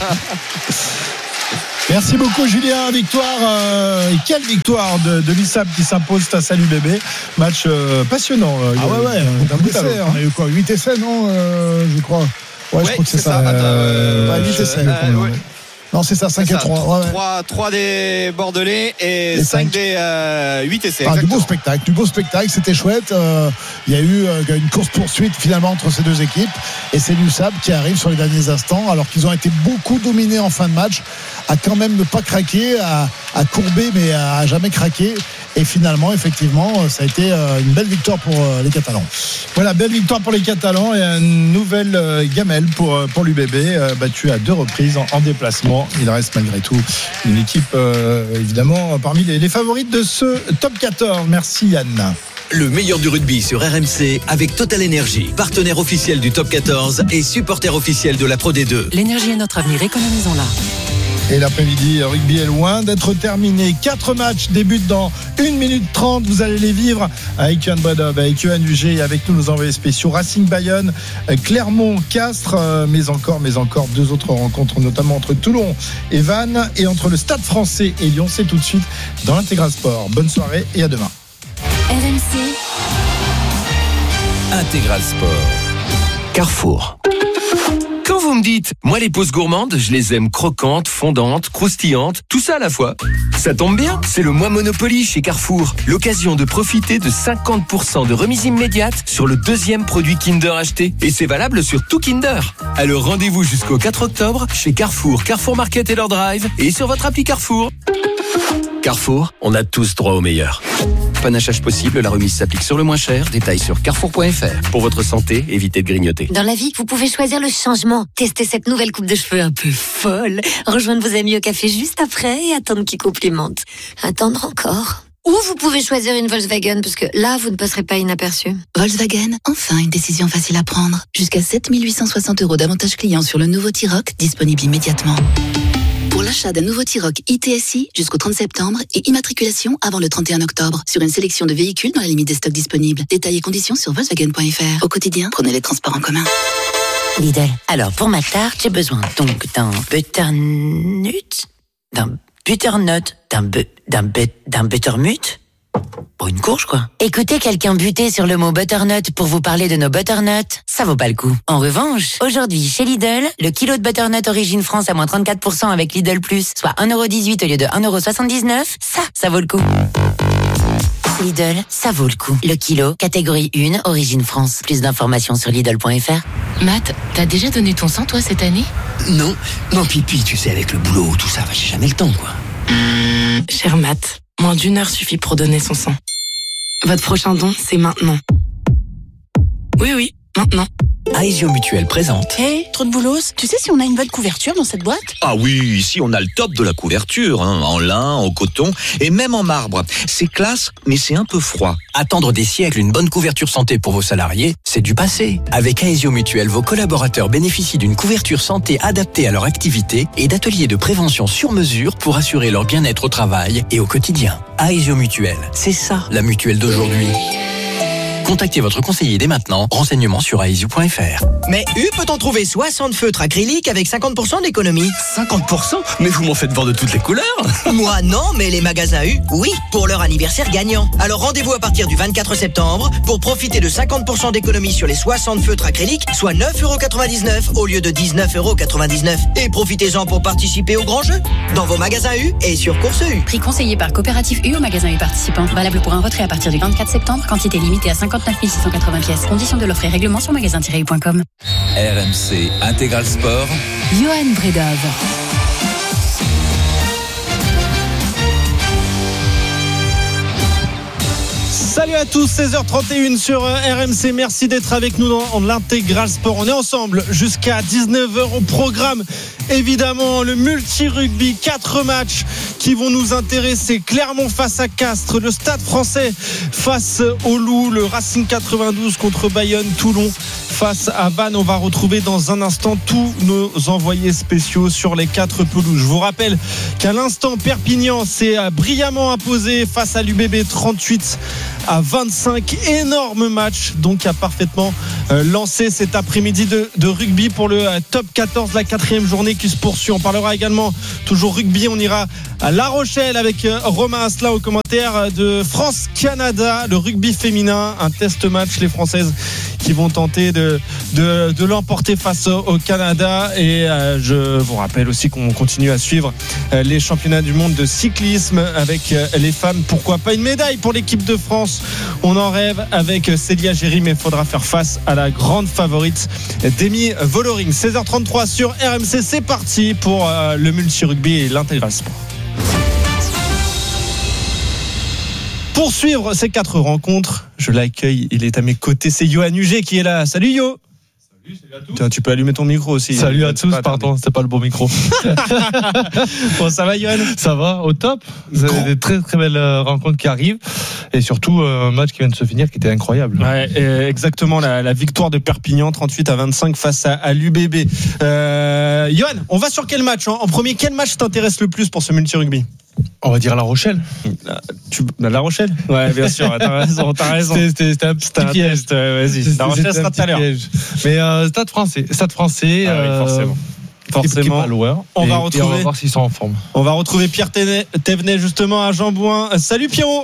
Merci beaucoup Julien, victoire, euh, quelle victoire de, de l'U S A P qui s'impose face à l'U B B, match euh, passionnant. Euh, ah ouais ouais, euh, essais, on a eu quoi, huit essais non, euh, je crois. Ouais, ouais je crois que c'est, c'est ça. ça. Euh, ouais, huit essais. Euh, ouais. Non, c'est ça, cinq et trois. Ouais, trois des Bordelais et, et cinq des euh, huit essais. Ah, du beau spectacle, du beau spectacle, c'était chouette. Euh, il y a eu euh, une course-poursuite finalement entre ces deux équipes. Et c'est l'U S A B qui arrive sur les derniers instants, alors qu'ils ont été beaucoup dominés en fin de match, à quand même ne pas craquer, à, à courber, mais à jamais craquer. Et finalement, effectivement, ça a été une belle victoire pour les Catalans. Voilà, belle victoire pour les Catalans et une nouvelle gamelle pour, pour l'U B B, battu à deux reprises en, en déplacement. Il reste malgré tout une équipe, euh, évidemment, parmi les, les favorites de ce top quatorze. Merci Yann. Le meilleur du rugby sur R M C avec Total Energy, partenaire officiel du top quatorze et supporter officiel de la Pro D deux. L'énergie est notre avenir, économisons-la. Et l'après-midi, rugby est loin d'être terminé. Quatre matchs débutent dans une minute trente. Vous allez les vivre avec Yohan Bredov, avec Yohan Huget et avec tous nos envoyés spéciaux. Racing Bayonne, Clermont, Castres, mais encore, mais encore deux autres rencontres, notamment entre Toulon et Vannes et entre le Stade Français et Lyon. C'est tout de suite dans l'Intégral Sport. Bonne soirée et à demain. R M C Intégral Sport. Carrefour. Quand vous me dites, moi les pauses gourmandes, je les aime croquantes, fondantes, croustillantes, tout ça à la fois. Ça tombe bien, c'est le mois Monopoly chez Carrefour. L'occasion de profiter de cinquante pour cent de remise immédiate sur le deuxième produit Kinder acheté. Et c'est valable sur tout Kinder. Alors rendez-vous jusqu'au quatre octobre chez Carrefour, Carrefour Market et leur drive et sur votre appli Carrefour. Carrefour, on a tous droit au meilleur. Panachage possible, la remise s'applique sur le moins cher. Détails sur carrefour point f r. Pour votre santé, évitez de grignoter. Dans la vie, vous pouvez choisir le changement. Testez cette nouvelle coupe de cheveux un peu folle. Rejoindre vos amis au café juste après et attendre qu'ils complimentent. Attendre encore. Ou vous pouvez choisir une Volkswagen, parce que là, vous ne passerez pas inaperçu. Volkswagen, enfin une décision facile à prendre. Jusqu'à sept mille huit cent soixante euros d'avantage client sur le nouveau T-Roc, disponible immédiatement. Pour l'achat d'un nouveau T-Roc I T S I jusqu'au trente septembre et immatriculation avant le trente et un octobre sur une sélection de véhicules dans la limite des stocks disponibles. Détails et conditions sur Volkswagen point f r. Au quotidien, prenez les transports en commun. Lidl. Alors, pour ma tarte, j'ai besoin donc d'un butternut, d'un butternut, d'un bu, d'un but, d'un buttermut. Bon, une courge, quoi. Écoutez quelqu'un buter sur le mot butternut pour vous parler de nos butternuts, ça vaut pas le coup. En revanche, aujourd'hui, chez Lidl, le kilo de butternut Origine France à moins trente-quatre pour cent avec Lidl Plus, soit un euro dix-huit au lieu de un euro soixante-dix-neuf, ça, ça vaut le coup. Lidl, ça vaut le coup. Le kilo, catégorie un, Origine France. Plus d'informations sur Lidl point f r. Matt, t'as déjà donné ton sang, toi, cette année? Non, non, pipi, tu sais, avec le boulot, tout ça, j'ai jamais le temps, quoi. Cher Matt, moins d'une heure suffit pour donner son sang. Votre prochain don, c'est maintenant. Oui, oui, maintenant. Aesio Mutuel présente. Hé, hey, trop de boulos. Tu sais si on a une bonne couverture dans cette boîte? Ah oui, ici on a le top de la couverture, hein, en lin, en coton et même en marbre. C'est classe, mais c'est un peu froid. Attendre des siècles une bonne couverture santé pour vos salariés, c'est du passé. Avec Aesio Mutuel, vos collaborateurs bénéficient d'une couverture santé adaptée à leur activité et d'ateliers de prévention sur mesure pour assurer leur bien-être au travail et au quotidien. Aesio Mutuel, c'est ça la mutuelle d'aujourd'hui. Contactez votre conseiller dès maintenant. Renseignements sur aesio point f r. Mais U peut en trouver soixante feutres acryliques avec cinquante pour cent d'économie. cinquante pour cent? Mais vous m'en faites voir de toutes les couleurs. Moi non, mais les magasins U, oui, pour leur anniversaire gagnant. Alors rendez-vous à partir du vingt-quatre septembre pour profiter de cinquante pour cent d'économie sur les soixante feutres acryliques, soit neuf euros quatre-vingt-dix-neuf au lieu de dix-neuf euros quatre-vingt-dix-neuf. Et profitez-en pour participer au grand jeu dans vos magasins U et sur Course U. Prix conseillé par Coopérative U au magasin U participant. Valable pour un retrait à partir du vingt-quatre septembre. Quantité limitée à cinquante-neuf mille six cent quatre-vingts pièces. Conditions de l'offre et règlement sur magasin tiret u point com. R M C Intégral Sport. Yohan Bredov. Salut à tous, seize heures trente et une sur R M C. Merci d'être avec nous dans l'Intégral Sport. On est ensemble jusqu'à dix-neuf heures au programme. Évidemment, le multi-rugby, quatre matchs qui vont nous intéresser. Clermont face à Castres, le Stade Français face au Loup, le Racing quatre-vingt-douze contre Bayonne, Toulon face à Vannes. On va retrouver dans un instant tous nos envoyés spéciaux sur les quatre pelouses. Je vous rappelle qu'à l'instant, Perpignan s'est brillamment imposé face à l'U B B trente-huit à vingt-cinq. Énorme match donc a parfaitement euh, lancé cet après-midi de, de rugby pour le euh, top quatorze, la quatrième journée qui se poursuit. On parlera également toujours rugby, on ira à La Rochelle avec euh, Romain Asselin au commentaire de France-Canada, le rugby féminin, un test match, les Françaises qui vont tenter de, de, de l'emporter face au, au Canada. Et euh, je vous rappelle aussi qu'on continue à suivre euh, les championnats du monde de cyclisme avec euh, les femmes. Pourquoi pas une médaille pour l'équipe de France? On en rêve avec Célia Géry, mais il faudra faire face à la grande favorite Demi Vollering. seize heures trente-trois sur R M C, c'est parti pour euh, le multi-rugby et l'intégral sport. Pour suivre ces quatre rencontres, je l'accueille, il est à mes côtés, c'est Yoann Huget qui est là. Salut Yo. Salut, salut à tous. Tiens, tu peux allumer ton micro aussi. Salut à tous, pardon, c'est pas le bon micro. Bon, ça va Yoann? Ça va, au top. Vous avez des très très belles rencontres qui arrivent et surtout un match qui vient de se finir qui était incroyable. Ouais, exactement, la, la victoire de Perpignan trente-huit à vingt-cinq face à, à l'U B B. Euh, Yoann, on va sur quel match hein? En premier, quel match t'intéresse le plus pour ce multi-rugby? On va dire La Rochelle. La, tu, La Rochelle? Ouais, bien sûr, t'as raison, t'as raison. C'était, c'était un petit c'était piège. Un vas-y, c'était, La Rochelle sera tout à l'heure. Mais euh, Stade français, Stade français. Ah, oui, forcément. Euh, forcément. Loin, on et, va retrouver. On va voir s'ils sont en forme. On va retrouver Pierre Thévenet justement à Jean-Bouin. Salut Pierrot.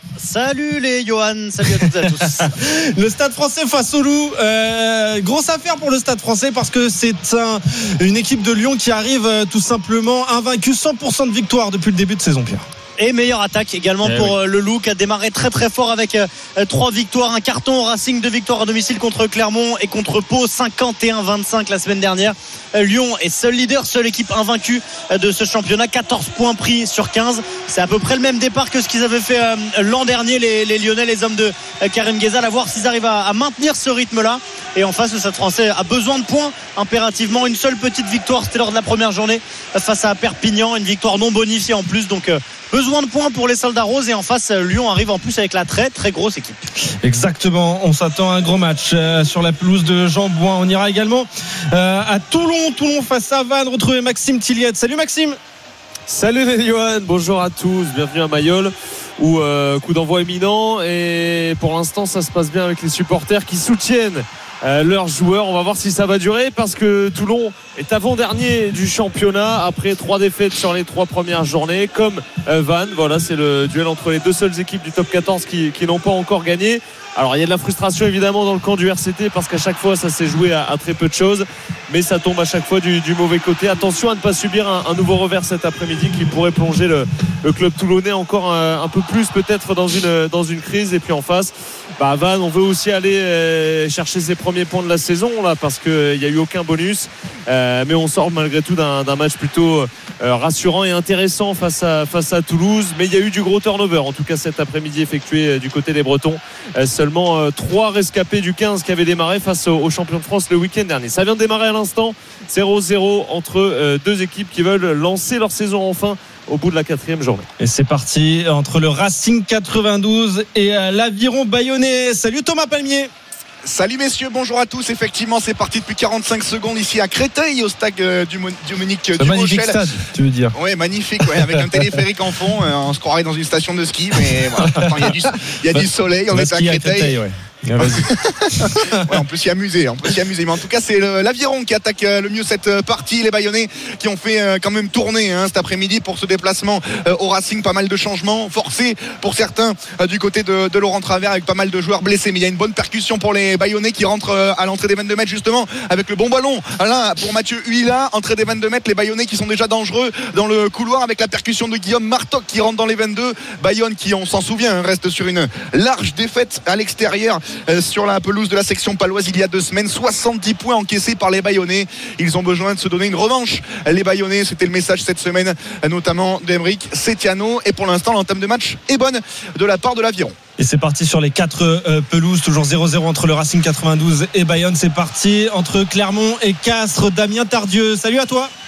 Salut les Johan, salut à toutes et à tous. Le Stade français face au Loup, euh, grosse affaire pour le Stade français parce que c'est un, une équipe de Lyon qui arrive euh, tout simplement invaincue, cent pour cent de victoire depuis le début de saison, Pierre. Et meilleure attaque également eh pour oui. le Loup qui a démarré très très fort avec euh, trois victoires, un carton au Racing, deux victoires à domicile contre Clermont et contre Pau, cinquante et un vingt-cinq la semaine dernière. euh, Lyon est seul leader, seule équipe invaincue euh, de ce championnat, quatorze points pris sur quinze. C'est à peu près le même départ que ce qu'ils avaient fait euh, l'an dernier les, les Lyonnais, les hommes de euh, Karim Ghezal, à voir s'ils arrivent à, à maintenir ce rythme là. Et en face, le Stade français a besoin de points impérativement. Une seule petite victoire, c'était lors de la première journée face à Perpignan, une victoire non bonifiée en plus, donc euh, besoin de points pour les soldats roses. Et en face, Lyon arrive en plus avec la très très grosse équipe. Exactement, on s'attend à un gros match euh, sur la pelouse de Jean-Bouin. On ira également euh, à Toulon, Toulon face à Vannes, retrouver Maxime Tilliette. Salut Maxime. Salut les Johan, bonjour à tous, bienvenue à Mayol où euh, coup d'envoi imminent et pour l'instant ça se passe bien avec les supporters qui soutiennent Euh, leurs joueurs. On va voir si ça va durer parce que Toulon est avant-dernier du championnat après trois défaites sur les trois premières journées comme euh, Vannes. Voilà, c'est le duel entre les deux seules équipes du top quatorze qui, qui n'ont pas encore gagné. Alors il y a de la frustration évidemment dans le camp du R C T parce qu'à chaque fois ça s'est joué à, à très peu de choses, mais ça tombe à chaque fois du, du mauvais côté. Attention à ne pas subir un, un nouveau revers cet après-midi qui pourrait plonger le, le club toulonnais encore un, un peu plus peut-être dans une, dans une crise. Et puis en face, bah, Vannes, on veut aussi aller euh, chercher ses premiers points de la saison là parce qu'il n'y a eu aucun bonus, euh, mais on sort malgré tout d'un, d'un match plutôt euh, rassurant et intéressant face à, face à Toulouse. Mais il y a eu du gros turnover en tout cas cet après-midi effectué euh, du côté des Bretons. euh, Seulement euh, trois rescapés du quinze qui avaient démarré face aux, aux champions de France le week-end dernier. Ça vient de démarrer à l'instant, zéro zéro entre euh, deux équipes qui veulent lancer leur saison enfin au bout de la quatrième journée. Et c'est parti entre le Racing quatre-vingt-douze et euh, l'Aviron Bayonnais. Salut Thomas Palmier. Salut messieurs, bonjour à tous. Effectivement, c'est parti depuis quarante-cinq secondes ici à Créteil, au stade euh, du Dominique Dumochel. Magnifique stade, tu veux dire? Oui, magnifique, ouais, avec un téléphérique en fond. Euh, on se croirait dans une station de ski, mais voilà, pourtant il y a du, il y a du soleil. On est à Créteil. À Créteil ouais. Ah, ouais, on peut s'y amuser, on peut s'y amuser. Mais en tout cas, c'est le, l'Aviron qui attaque le mieux cette partie. Les Bayonnais qui ont fait euh, quand même tourner hein, cet après-midi pour ce déplacement euh, au Racing. Pas mal de changements forcés pour certains euh, du côté de, de Laurent Travers avec pas mal de joueurs blessés. Mais il y a une bonne percussion pour les Bayonnais qui rentrent euh, à l'entrée des vingt-deux mètres justement avec le bon ballon. Là, pour Mathieu Huila, entrée des vingt-deux mètres. Les Bayonnais qui sont déjà dangereux dans le couloir avec la percussion de Guillaume Martoc qui rentre dans les vingt-deux. Bayonne qui, on s'en souvient, hein, reste sur une large défaite à l'extérieur. Euh, sur la pelouse de la section paloise il y a deux semaines, soixante-dix points encaissés par les Bayonnais. Ils ont besoin de se donner une revanche, les Bayonnais. C'était le message cette semaine notamment d'Emeric Setiano, et pour l'instant l'entame de match est bonne de la part de l'Aviron. Et c'est parti sur les quatre euh, pelouses, toujours zéro zéro entre le Racing quatre-vingt-douze et Bayonne. C'est parti entre Clermont et Castres. Damien Tardieu, salut à toi.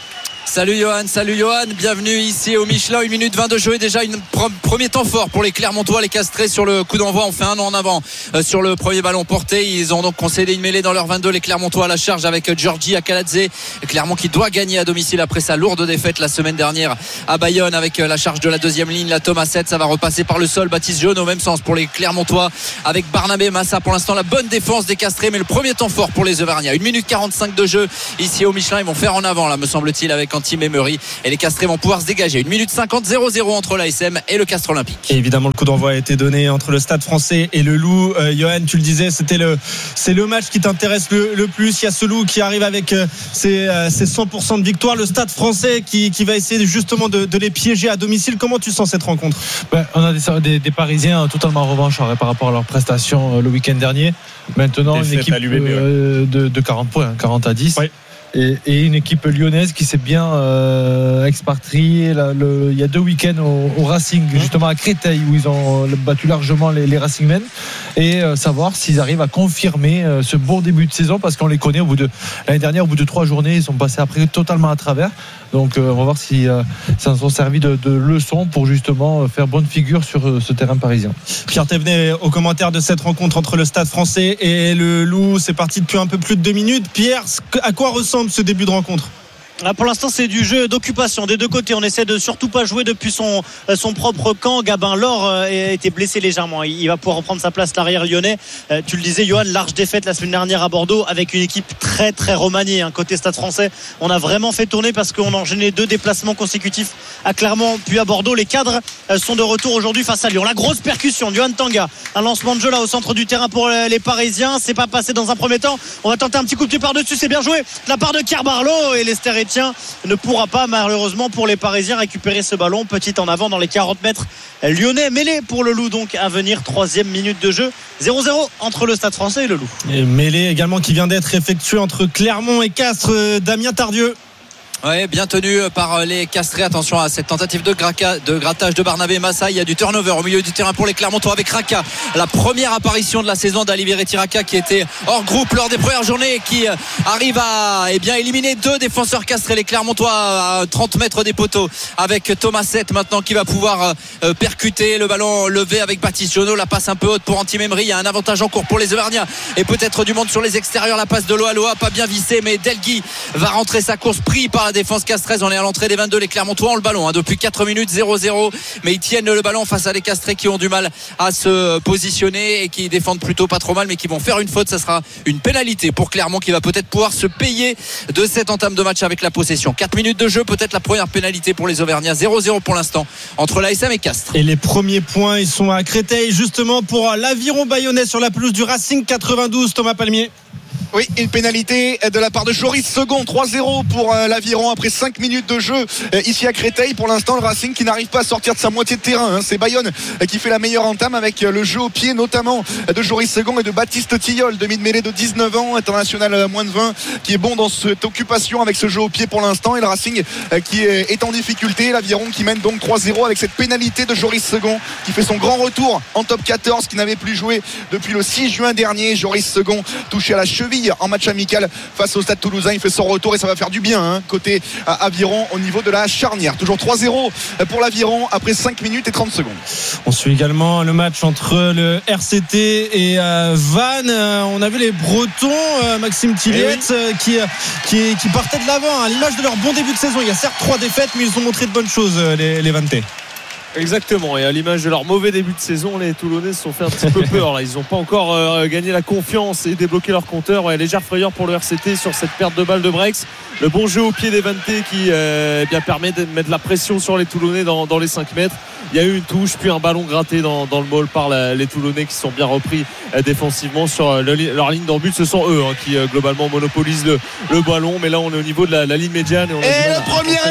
Salut Johan, salut Johan, bienvenue ici au Michelin, une minute vingt de jeu et déjà un pre- premier temps fort pour les Clermontois, les Castrés sur le coup d'envoi. On fait un an en avant euh, sur le premier ballon porté. Ils ont donc concédé une mêlée dans leur vingt-deux, les Clermontois à la charge avec euh, Georgi Akaladze. Clermont qui doit gagner à domicile après sa lourde défaite la semaine dernière à Bayonne avec euh, la charge de la deuxième ligne, la Thomas sept. Ça va repasser par le sol, Baptiste Jaune au même sens pour les Clermontois avec Barnabé Massa. Pour l'instant la bonne défense des Castrés, mais le premier temps fort pour les Auvergnats. Une minute quarante-cinq de jeu ici au Michelin. Ils vont faire en avant là me semble-t-il avec Antime Emery. Et les Castrés vont pouvoir se dégager. Une minute cinquante, zéro zéro entre l'A S M et le Castres Olympique. Et évidemment, le coup d'envoi a été donné entre le Stade Français et le Loup. Euh, Johan, tu le disais, c'était le, c'est le match qui t'intéresse le, le plus. Il y a ce Loup qui arrive avec euh, ses, euh, ses cent pour cent de victoire. Le Stade Français qui, qui va essayer justement de, de les piéger à domicile. Comment tu sens cette rencontre? Ben, on a des, des, des Parisiens totalement en revanche par rapport à leurs prestations le week-end dernier. Maintenant, une équipe euh, de, de quarante points, quarante à dix. Oui. Et, et une équipe lyonnaise qui s'est bien euh, expatriée là, le, il y a deux week-ends au, au Racing, justement à Créteil, où ils ont battu largement les, les Racingmen, et euh, savoir s'ils arrivent à confirmer euh, ce bon début de saison, parce qu'on les connaît au bout de l'année dernière, au bout de trois journées, ils sont passés après totalement à travers. Donc euh, on va voir si euh, ça nous ont servi de, de leçon pour justement faire bonne figure sur euh, ce terrain parisien. Pierre Thévenet au commentaire de cette rencontre entre le Stade Français et le Loup. C'est parti depuis un peu plus de deux minutes. Pierre, à quoi ressemble ce début de rencontre? Là, pour l'instant, c'est du jeu d'occupation des deux côtés. On essaie de surtout pas jouer depuis son, son propre camp. Gabin Laure a été blessé légèrement. Il va pouvoir reprendre sa place, l'arrière lyonnais. Tu le disais, Johan, large défaite la semaine dernière à Bordeaux avec une équipe très très remaniée. Hein. Côté Stade Français, on a vraiment fait tourner parce qu'on a enchaîné deux déplacements consécutifs à Clermont puis à Bordeaux. Les cadres sont de retour aujourd'hui face à Lyon. La grosse percussion, Johan Tanga. Un lancement de jeu là au centre du terrain pour les Parisiens. C'est pas passé dans un premier temps. On va tenter un petit coup de pied par-dessus. C'est bien joué de la part de Kerbarlo, et Lester Etienne ne pourra pas malheureusement pour les Parisiens récupérer ce ballon. Petit en avant dans les quarante mètres lyonnais. Mêlée pour le Loup donc à venir. Troisième minute de jeu, zéro zéro entre le Stade Français et le Loup. Et mêlée également qui vient d'être effectuée entre Clermont et Castres. Damien Tardieu. Ouais, bien tenu par les Castrés. Attention à cette tentative de, graca, de grattage de Barnabé Massa. Il y a du turnover au milieu du terrain pour les Clermontois avec Raka. La première apparition de la saison d'Alivier Raka qui était hors groupe lors des premières journées et qui arrive à eh bien, éliminer deux défenseurs castrés. Les Clermontois à trente mètres des poteaux avec Thomas sept maintenant qui va pouvoir euh, percuter le ballon levé avec Baptiste Jonot. La passe un peu haute pour Antime Emery. Il y a un avantage en cours pour les Auvergnats et peut-être du monde sur les extérieurs. La passe de Loa Loa, pas bien vissée, mais Delgui va rentrer sa course pris par la défense castraise. On est à l'entrée des vingt-deux. Les Clermontois ont le ballon hein, depuis quatre minutes, zéro zéro, mais ils tiennent le ballon face à des Castrés qui ont du mal à se positionner et qui défendent plutôt pas trop mal, mais qui vont faire une faute. Ça sera une pénalité pour Clermont qui va peut-être pouvoir se payer de cette entame de match avec la possession. Quatre minutes de jeu, peut-être la première pénalité pour les Auvergnats. Zéro zéro pour l'instant entre l'A S M et Castres. Et les premiers points, ils sont à Créteil justement pour l'Aviron Bayonnais sur la pelouse du Racing quatre-vingt-douze. Thomas Palmier. Oui, une pénalité de la part de Joris Second, trois zéro pour euh, l'Aviron après cinq minutes de jeu euh, ici à Créteil. Pour l'instant, le Racing qui n'arrive pas à sortir de sa moitié de terrain, hein. C'est Bayonne euh, qui fait la meilleure entame avec euh, le jeu au pied notamment euh, de Joris Second et de Baptiste Tilleul, demi de mêlée de dix-neuf ans, international euh, moins de vingt, qui est bon dans cette occupation avec ce jeu au pied pour l'instant. Et le Racing euh, qui est, est en difficulté. L'Aviron qui mène donc trois zéro avec cette pénalité de Joris Second qui fait son grand retour en top quatorze, qui n'avait plus joué depuis le six juin dernier. Joris Second touché à la cheville en match amical face au Stade Toulousain. Il fait son retour et ça va faire du bien hein, côté Aviron au niveau de la charnière. Toujours trois zéro pour l'Aviron après cinq minutes et trente secondes. On suit également le match entre le R C T et euh, Vannes. Euh, on a vu les Bretons, euh, Maxime Tilliette, oui. euh, qui, qui, qui partaient de l'avant à l'image de leur bon début de saison. Il y a certes trois défaites, mais ils ont montré de bonnes choses, euh, les, les Vannetais. Exactement, et à l'image de leur mauvais début de saison, les Toulonnais se sont fait un petit peu peur là. Ils n'ont pas encore euh, gagné la confiance et débloqué leur compteur. Ouais, légère frayeur pour le R C T sur cette perte de balle de Brex. Le bon jeu au pied des Vannetais qui euh, bien permet de mettre la pression sur les Toulonnais dans, dans les cinq mètres. Il y a eu une touche puis un ballon gratté dans, dans le maul par la, les Toulonnais qui sont bien repris euh, défensivement sur euh, le, leur ligne d'en but. Ce sont eux hein, qui euh, globalement monopolisent le, le ballon, mais là on est au niveau de la, la ligne médiane et, on a et le premier essai de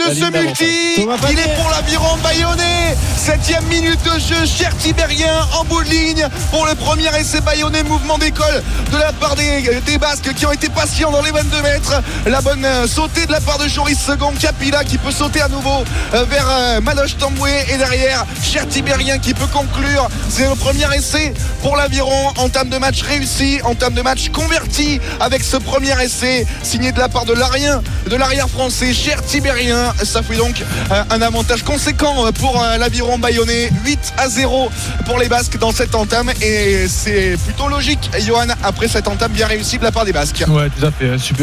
ce multi. Il est pour l'aviron bayonnais. Septième minute de jeu. Cher Tibérien en bout de ligne pour le premier essai bayonnais. Mouvement d'école de la part des, des Basques qui ont été patients dans les vingt-deux mètres. La bonne sautée de la part de Joris Second. Capilla qui peut sauter à nouveau vers Maloche Tamboué. Et derrière, Cher Tibérien qui peut conclure. C'est le premier essai pour l'aviron. Entame de match réussi. Entame de match converti avec ce premier essai signé de la part de l'arrière, de l'arrière français, Cher Tibérien. Ça fait donc un avantage conséquent pour l'aviron bayonnais. huit à zéro pour les Basques dans cette entame. Et c'est plutôt logique, Johan, après cette entame bien réussie de la part des Basques. Ouais, tout à fait. Super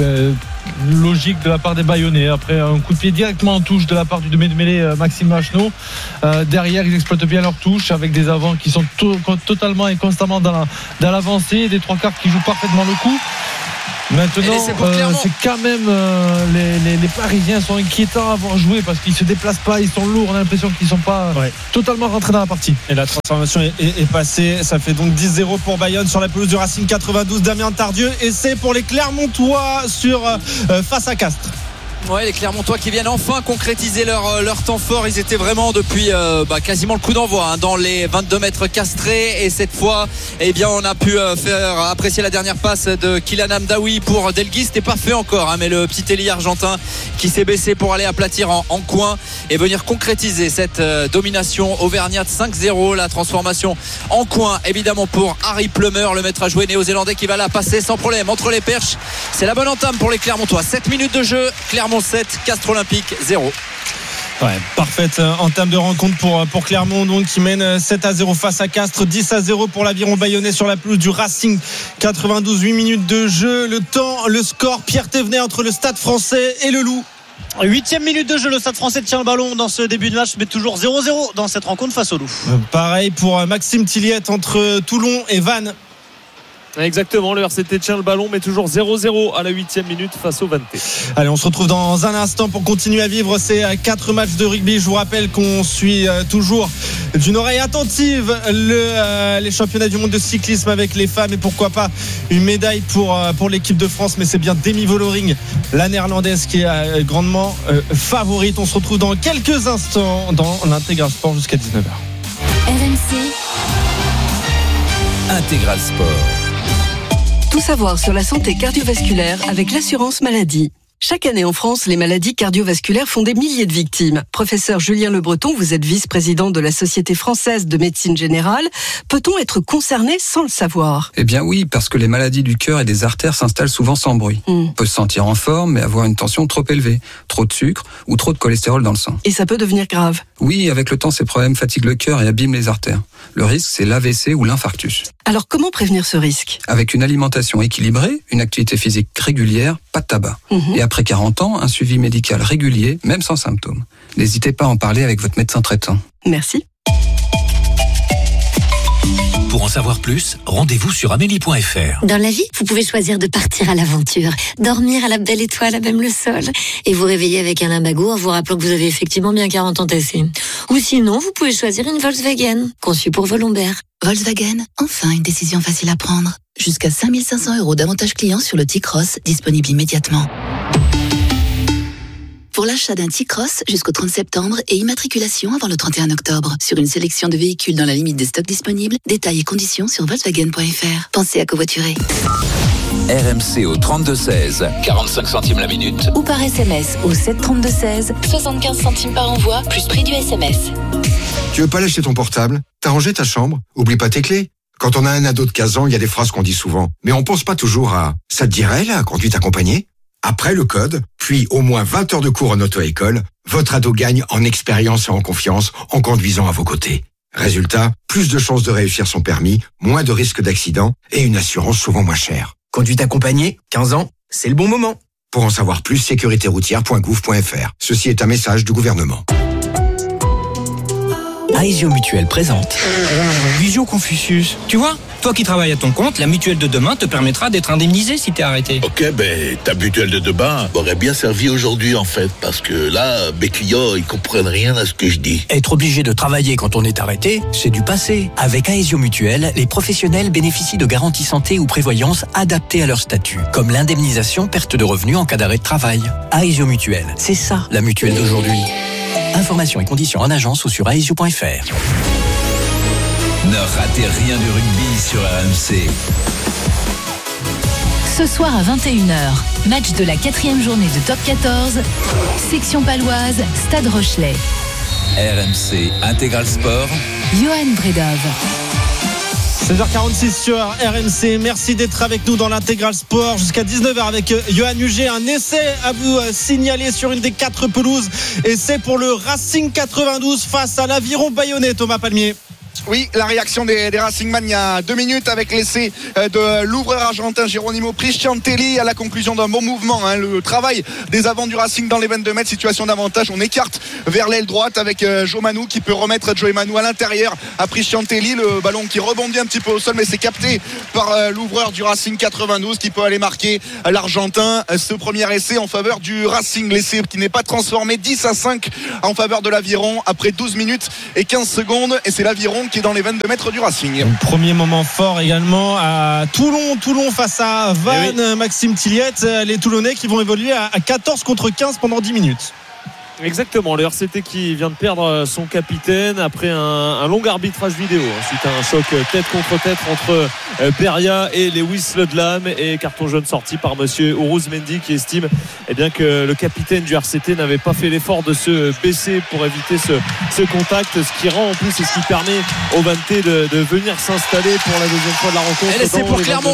logique de la part des Bayonnais. Après un coup de pied directement en touche de la part du demi-mêlée Maxime Machenaud. Euh, derrière, ils exploitent bien leur touche avec des avants qui sont to- totalement et constamment dans, la, dans l'avancée, des trois quarts qui jouent parfaitement le coup. Maintenant, euh, c'est quand même euh, les, les, les Parisiens sont inquiétants à avoir joué parce qu'ils se déplacent pas, ils sont lourds, on a l'impression qu'ils sont pas ouais. totalement rentrés dans la partie. Et la transformation est, est, est passée, ça fait donc dix zéro pour Bayonne sur la pelouse du Racing quatre-vingt-douze. Damien Tardieu, et c'est pour les Clermontois sur euh, face à Castres. Ouais, les Clermontois qui viennent enfin concrétiser leur, leur temps fort. Ils étaient vraiment depuis euh, bah, quasiment le coup d'envoi hein, dans les vingt-deux mètres castrés. Et cette fois, eh bien, on a pu euh, faire apprécier la dernière passe de Kylian Amdaoui pour Delguy. C'était pas fait encore, hein, mais le petit ailier argentin qui s'est baissé pour aller aplatir en, en coin et venir concrétiser cette euh, domination auvergnate. Cinq zéro, la transformation en coin évidemment pour Harry Plummer, le maître à jouer néo-zélandais qui va la passer sans problème entre les perches. C'est la bonne entame pour les Clermontois. sept minutes de jeu, Clermont sept, Castres Olympique zéro. Ouais, parfaite entame de rencontre pour, pour Clermont donc, qui mène sept à zéro face à Castres, dix à zéro pour l'aviron bayonnais sur la pelouse du Racing quatre-vingt-douze. Huit minutes de jeu, le temps, le score, Pierre Thévenet entre le Stade Français et le Loup. Huitième minute de jeu, le Stade Français tient le ballon dans ce début de match, mais toujours zéro zéro dans cette rencontre face au Loup. Pareil pour Maxime Tilliette entre Toulon et Vannes. Exactement, le R C T tient le ballon, mais toujours zéro zéro à la huitième minute face au Vannetais. Allez, on se retrouve dans un instant pour continuer à vivre ces quatre matchs de rugby. Je vous rappelle qu'on suit toujours d'une oreille attentive le, euh, les championnats du monde de cyclisme avec les femmes et pourquoi pas une médaille pour, euh, pour l'équipe de France. Mais c'est bien Demi Vollering, la néerlandaise, qui est euh, grandement euh, favorite. On se retrouve dans quelques instants dans l'Intégral Sport jusqu'à dix-neuf heures. R M C Intégral Sport. Tout savoir sur la santé cardiovasculaire avec l'assurance maladie. Chaque année en France, les maladies cardiovasculaires font des milliers de victimes. Professeur Julien Le Breton, vous êtes vice-président de la Société française de médecine générale. Peut-on être concerné sans le savoir ? Eh bien oui, parce que les maladies du cœur et des artères s'installent souvent sans bruit. Mm. On peut se sentir en forme, mais avoir une tension trop élevée, trop de sucre ou trop de cholestérol dans le sang. Et ça peut devenir grave ? Oui, avec le temps, ces problèmes fatiguent le cœur et abîment les artères. Le risque, c'est l'A V C ou l'infarctus. Alors comment prévenir ce risque ? Avec une alimentation équilibrée, une activité physique régulière, pas de tabac. Mm-hmm. Et après quarante ans, un suivi médical régulier, même sans symptômes. N'hésitez pas à en parler avec votre médecin traitant. Merci. Pour en savoir plus, rendez-vous sur amélie point f r. Dans la vie, vous pouvez choisir de partir à l'aventure, dormir à la belle étoile à même le sol, et vous réveiller avec un lumbago en vous rappelant que vous avez effectivement bien quarante ans tassés. Ou sinon, vous pouvez choisir une Volkswagen, conçue pour vos lombaires. Volkswagen, enfin une décision facile à prendre. Jusqu'à cinq mille cinq cents euros d'avantage client sur le T-Cross, disponible immédiatement. Pour l'achat d'un T-Cross jusqu'au trente septembre et immatriculation avant le trente et un octobre. Sur une sélection de véhicules dans la limite des stocks disponibles, détails et conditions sur volkswagen point f r. Pensez à covoiturer. R M C au trente-deux seize, quarante-cinq centimes la minute. Ou par S M S au sept trente-deux seize, soixante-quinze centimes par envoi, plus prix du S M S. Tu veux pas lâcher ton portable ? T'as rangé ta chambre ? Oublie pas tes clés. Quand on a un ado de quinze ans, il y a des phrases qu'on dit souvent. Mais on pense pas toujours à « ça te dirait, la conduite accompagnée ?» Après le code, puis au moins vingt heures de cours en auto-école, votre ado gagne en expérience et en confiance en conduisant à vos côtés. Résultat, plus de chances de réussir son permis, moins de risques d'accident et une assurance souvent moins chère. Conduite accompagnée, quinze ans, c'est le bon moment. Pour en savoir plus, sécurité routière point gouv point f r. Ceci est un message du gouvernement. Aesio Mutuel présente Visio Confucius. Tu vois, Toi qui travailles à ton compte, la mutuelle de demain te permettra d'être indemnisé si t'es arrêté. Ok, ben ta mutuelle de demain m'aurait bien servi aujourd'hui en fait, parce que là, mes clients, ils comprennent rien à ce que je dis. Être obligé de travailler quand on est arrêté, c'est du passé. Avec Aesio Mutuelle, les professionnels bénéficient de garanties santé ou prévoyance adaptées à leur statut, comme l'indemnisation perte de revenus en cas d'arrêt de travail. Aesio Mutuelle, c'est ça la mutuelle d'aujourd'hui. Informations et conditions en agence ou sur aesio point f r. Ne ratez rien du rugby sur R M C. Ce soir à vingt et une heures, match de la quatrième journée de Top quatorze, section paloise, Stade Rochelet. R M C Intégral Sport. Johan Bredov. seize heures quarante-six sur R M C. Merci d'être avec nous dans l'Intégral Sport jusqu'à dix-neuf heures avec Johan Huget. Un essai à vous signaler sur une des quatre pelouses. Essai pour le Racing quatre-vingt-douze face à l'Aviron Bayonnais, Thomas Palmier. Oui, la réaction des, des Racingman il y a deux minutes avec l'essai de l'ouvreur argentin Geronimo Prisciantelli à la conclusion d'un bon mouvement. Hein, le travail des avants du Racing dans les vingt-deux mètres, situation d'avantage. On écarte vers l'aile droite avec Joe Manu qui peut remettre Joe Manu à l'intérieur à Prisciantelli. Le ballon qui rebondit un petit peu au sol, mais c'est capté par l'ouvreur du Racing quatre-vingt-douze qui peut aller marquer l'Argentin. Ce premier essai en faveur du Racing. L'essai qui n'est pas transformé, dix à cinq en faveur de l'Aviron après douze minutes et quinze secondes. Et c'est l'Aviron qui est dans les vingt-deux mètres du Racing. Premier moment fort également à Toulon. Toulon face à Vannes, oui. Maxime Tilliette. Les Toulonnais qui vont évoluer à quatorze contre quinze pendant dix minutes. Exactement, le R C T qui vient de perdre son capitaine après un, un long arbitrage vidéo suite à un choc tête contre tête entre Beria et Lewis Ludlam, et carton jaune sorti par monsieur Ourouz Mendy qui estime eh bien, que le capitaine du R C T n'avait pas fait l'effort de se baisser pour éviter ce, ce contact, ce qui rend en plus et ce qui permet au Vanté de, de venir s'installer pour la deuxième fois de la rencontre. Et c'est pour Clermont.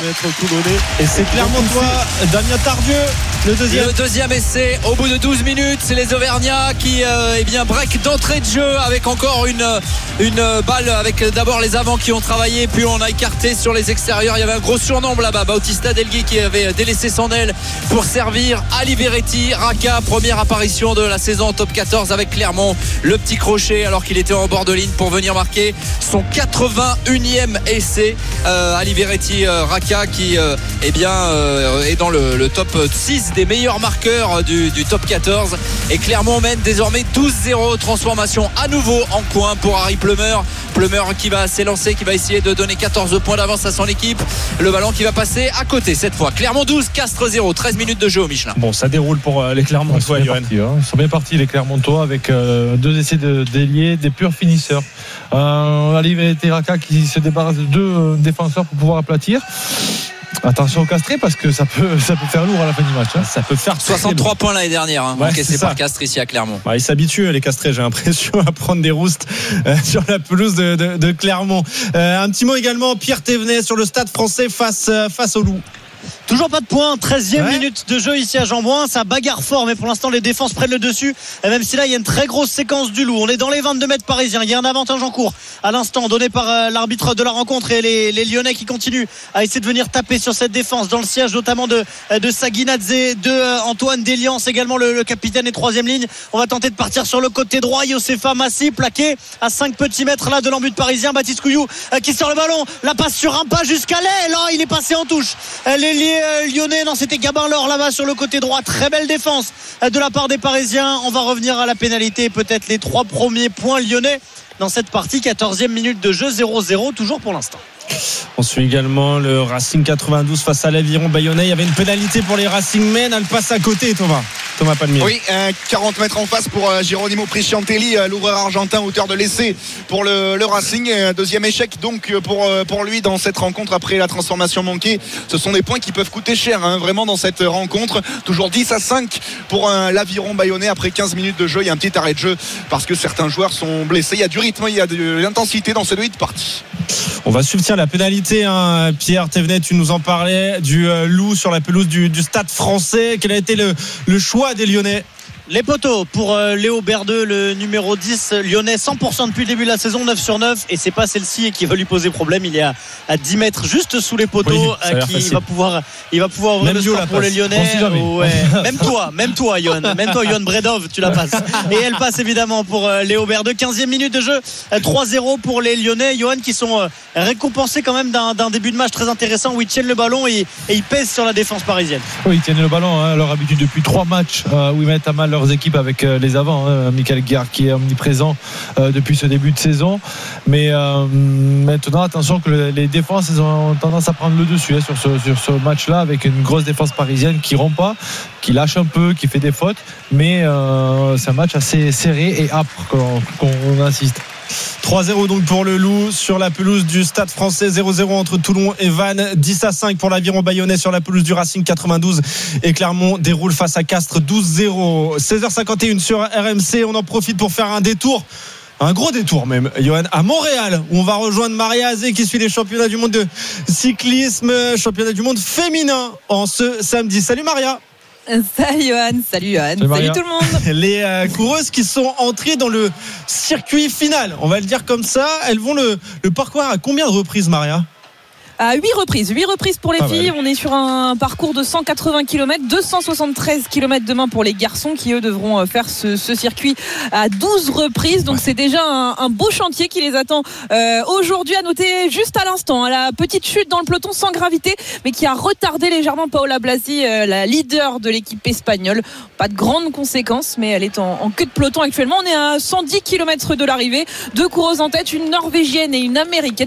Et c'est Clermontois, Damien Tardieu, le deuxième. Le deuxième essai au bout de douze minutes, c'est les Auvergnats qui euh, eh bien break d'entrée de jeu avec encore une, une balle avec d'abord les avants qui ont travaillé, puis on a écarté sur les extérieurs. Il y avait un gros surnombre là-bas, Bautista Delgui qui avait délaissé son aile pour servir Ali Veretti. Raka, première apparition de la saison en top quatorze avec Clermont, le petit crochet alors qu'il était en bord de ligne pour venir marquer son quatre-vingt-unième essai. euh, Ali Veretti, euh, Raka qui euh, eh bien, euh, est dans le, le top six des meilleurs marqueurs du, du top quatorze, et Clermont mène désormais douze zéro. Transformation à nouveau en coin pour Harry Plumeur. Plumeur qui va s'élancer, qui va essayer de donner quatorze points d'avance à son équipe. Le ballon qui va passer à côté cette fois. Clermont douze, Castres zéro. treize minutes de jeu au Michelin. Bon, ça déroule pour les Clermontois. Ils sont bien partis, hein. Ils sont bien partis les Clermontois avec euh, deux essais de déliés, des purs finisseurs. Euh, Ali Veretti Raka qui se débarrasse de deux euh, défenseurs pour pouvoir aplatir. Attention au Castré parce que ça peut, ça peut faire lourd à la fin du match. Hein. Ça peut faire soixante-trois points l'année dernière, hein, ouais, encaissé par Castres ici à Clermont. Ouais, ils s'habituent les Castrés, j'ai l'impression, à prendre des roustes euh, sur la pelouse de, de, de Clermont. Euh, un petit mot également, Pierre Thévenet sur le Stade Français face, euh, face au Loup. Toujours pas de points, treizième ouais. minute de jeu ici à Jean-Bouin. Ça bagarre fort, mais pour l'instant les défenses prennent le dessus. Et même si là il y a une très grosse séquence du Loup, on est dans les vingt-deux mètres parisiens. Il y a un avantage en cours à l'instant donné par euh, l'arbitre de la rencontre, et les, les Lyonnais qui continuent à essayer de venir taper sur cette défense dans le siège notamment de, de Saguinadze, de euh, Antoine Deliance également, le, le capitaine et troisième ligne. On va tenter de partir sur le côté droit. Yosefa Massi plaqué à cinq petits mètres là de l'embut parisien. Baptiste Couillou euh, qui sort le ballon, la passe sur un pas jusqu'à l'aile. Là il est passé en touche. Euh, les, les Lyonnais, non, c'était Gabin Laure là-bas sur le côté droit. Très belle défense de la part des Parisiens. On va revenir à la pénalité, peut-être les trois premiers points lyonnais dans cette partie. Quatorzième minute de jeu, zéro zéro toujours pour l'instant. On suit également le Racing quatre-vingt-douze face à l'Aviron Bayonnais. Il y avait une pénalité pour les Racingmen, elle passe à côté, Thomas. Thomas Palmier. Oui, euh, quarante mètres en face pour euh, Geronimo Prisciantelli, euh, l'ouvreur argentin, auteur de l'essai pour le, le Racing. Euh, deuxième échec donc pour, euh, pour lui dans cette rencontre après la transformation manquée. Ce sont des points qui peuvent coûter cher, hein, vraiment dans cette rencontre. Toujours dix à cinq pour euh, l'Aviron Bayonnais après quinze minutes de jeu. Il y a un petit arrêt de jeu parce que certains joueurs sont blessés. Il y a du rythme, il y a de l'intensité dans ces deux parties. On va suivre tiens, la pénalité, hein. Pierre Thévenet, tu nous en parlais du euh, Loup sur la pelouse du, du Stade Français. Quel a été le, le choix des Lyonnais? Les poteaux pour euh, Léo Berdeux, le numéro dix lyonnais, cent pour cent depuis le début de la saison, neuf sur neuf, et c'est pas celle-ci qui va lui poser problème. Il est à, à dix mètres juste sous les poteaux, oui, euh, qui va pouvoir, il va pouvoir ouvrir même le score pour les Lyonnais. Ouais. Même toi, même toi, Johan, même toi, Johan Bredov, tu la passes. Et elle passe évidemment pour euh, Léo Berdeux. quinzième minute de jeu, euh, trois zéro pour les Lyonnais, Johan, qui sont euh, récompensés quand même d'un, d'un début de match très intéressant où ils tiennent le ballon et, et ils pèsent sur la défense parisienne. Oui, ils tiennent le ballon, hein, leur habitude depuis trois matchs euh, où ils mettent à mal leurs équipes avec euh, les avants. Hein, Michael Guerre qui est omniprésent euh, depuis ce début de saison. Mais euh, maintenant, attention que le, les défenses, elles ont tendance à prendre le dessus hein, sur ce, sur ce match-là, avec une grosse défense parisienne qui rompt pas, qui lâche un peu, qui fait des fautes. Mais euh, c'est un match assez serré et âpre qu'on, qu'on insiste. trois zéro donc pour le Loup sur la pelouse du Stade Français, zéro zéro entre Toulon et Vannes, dix à cinq pour l'Aviron Bayonnais sur la pelouse du Racing quatre-vingt-douze, et Clermont déroule face à Castres douze zéro. seize heures cinquante et une sur R M C, on en profite pour faire un détour, un gros détour même, Johan, à Montréal, où on va rejoindre Maria Azé qui suit les championnats du monde de cyclisme, championnat du monde féminin en ce samedi. Salut Maria. Salut Johan, salut Johan, salut, salut tout le monde. Les euh, coureuses qui sont entrées dans le circuit final, on va le dire comme ça, elles vont le, le parcourir à combien de reprises, Maria ? À huit reprises, huit reprises pour les ah filles. Ouais. On est sur un parcours de cent quatre-vingts kilomètres, deux cent soixante-treize kilomètres demain pour les garçons qui eux devront faire ce, ce circuit à douze reprises. Donc ouais. c'est déjà un, un beau chantier qui les attend euh, aujourd'hui. À noter juste à l'instant, hein, la petite chute dans le peloton sans gravité, mais qui a retardé légèrement Paola Blasi, euh, la leader de l'équipe espagnole. Pas de grandes conséquences, mais elle est en, en queue de peloton actuellement. On est à cent dix kilomètres de l'arrivée. Deux coureuses en tête, une norvégienne et une américaine.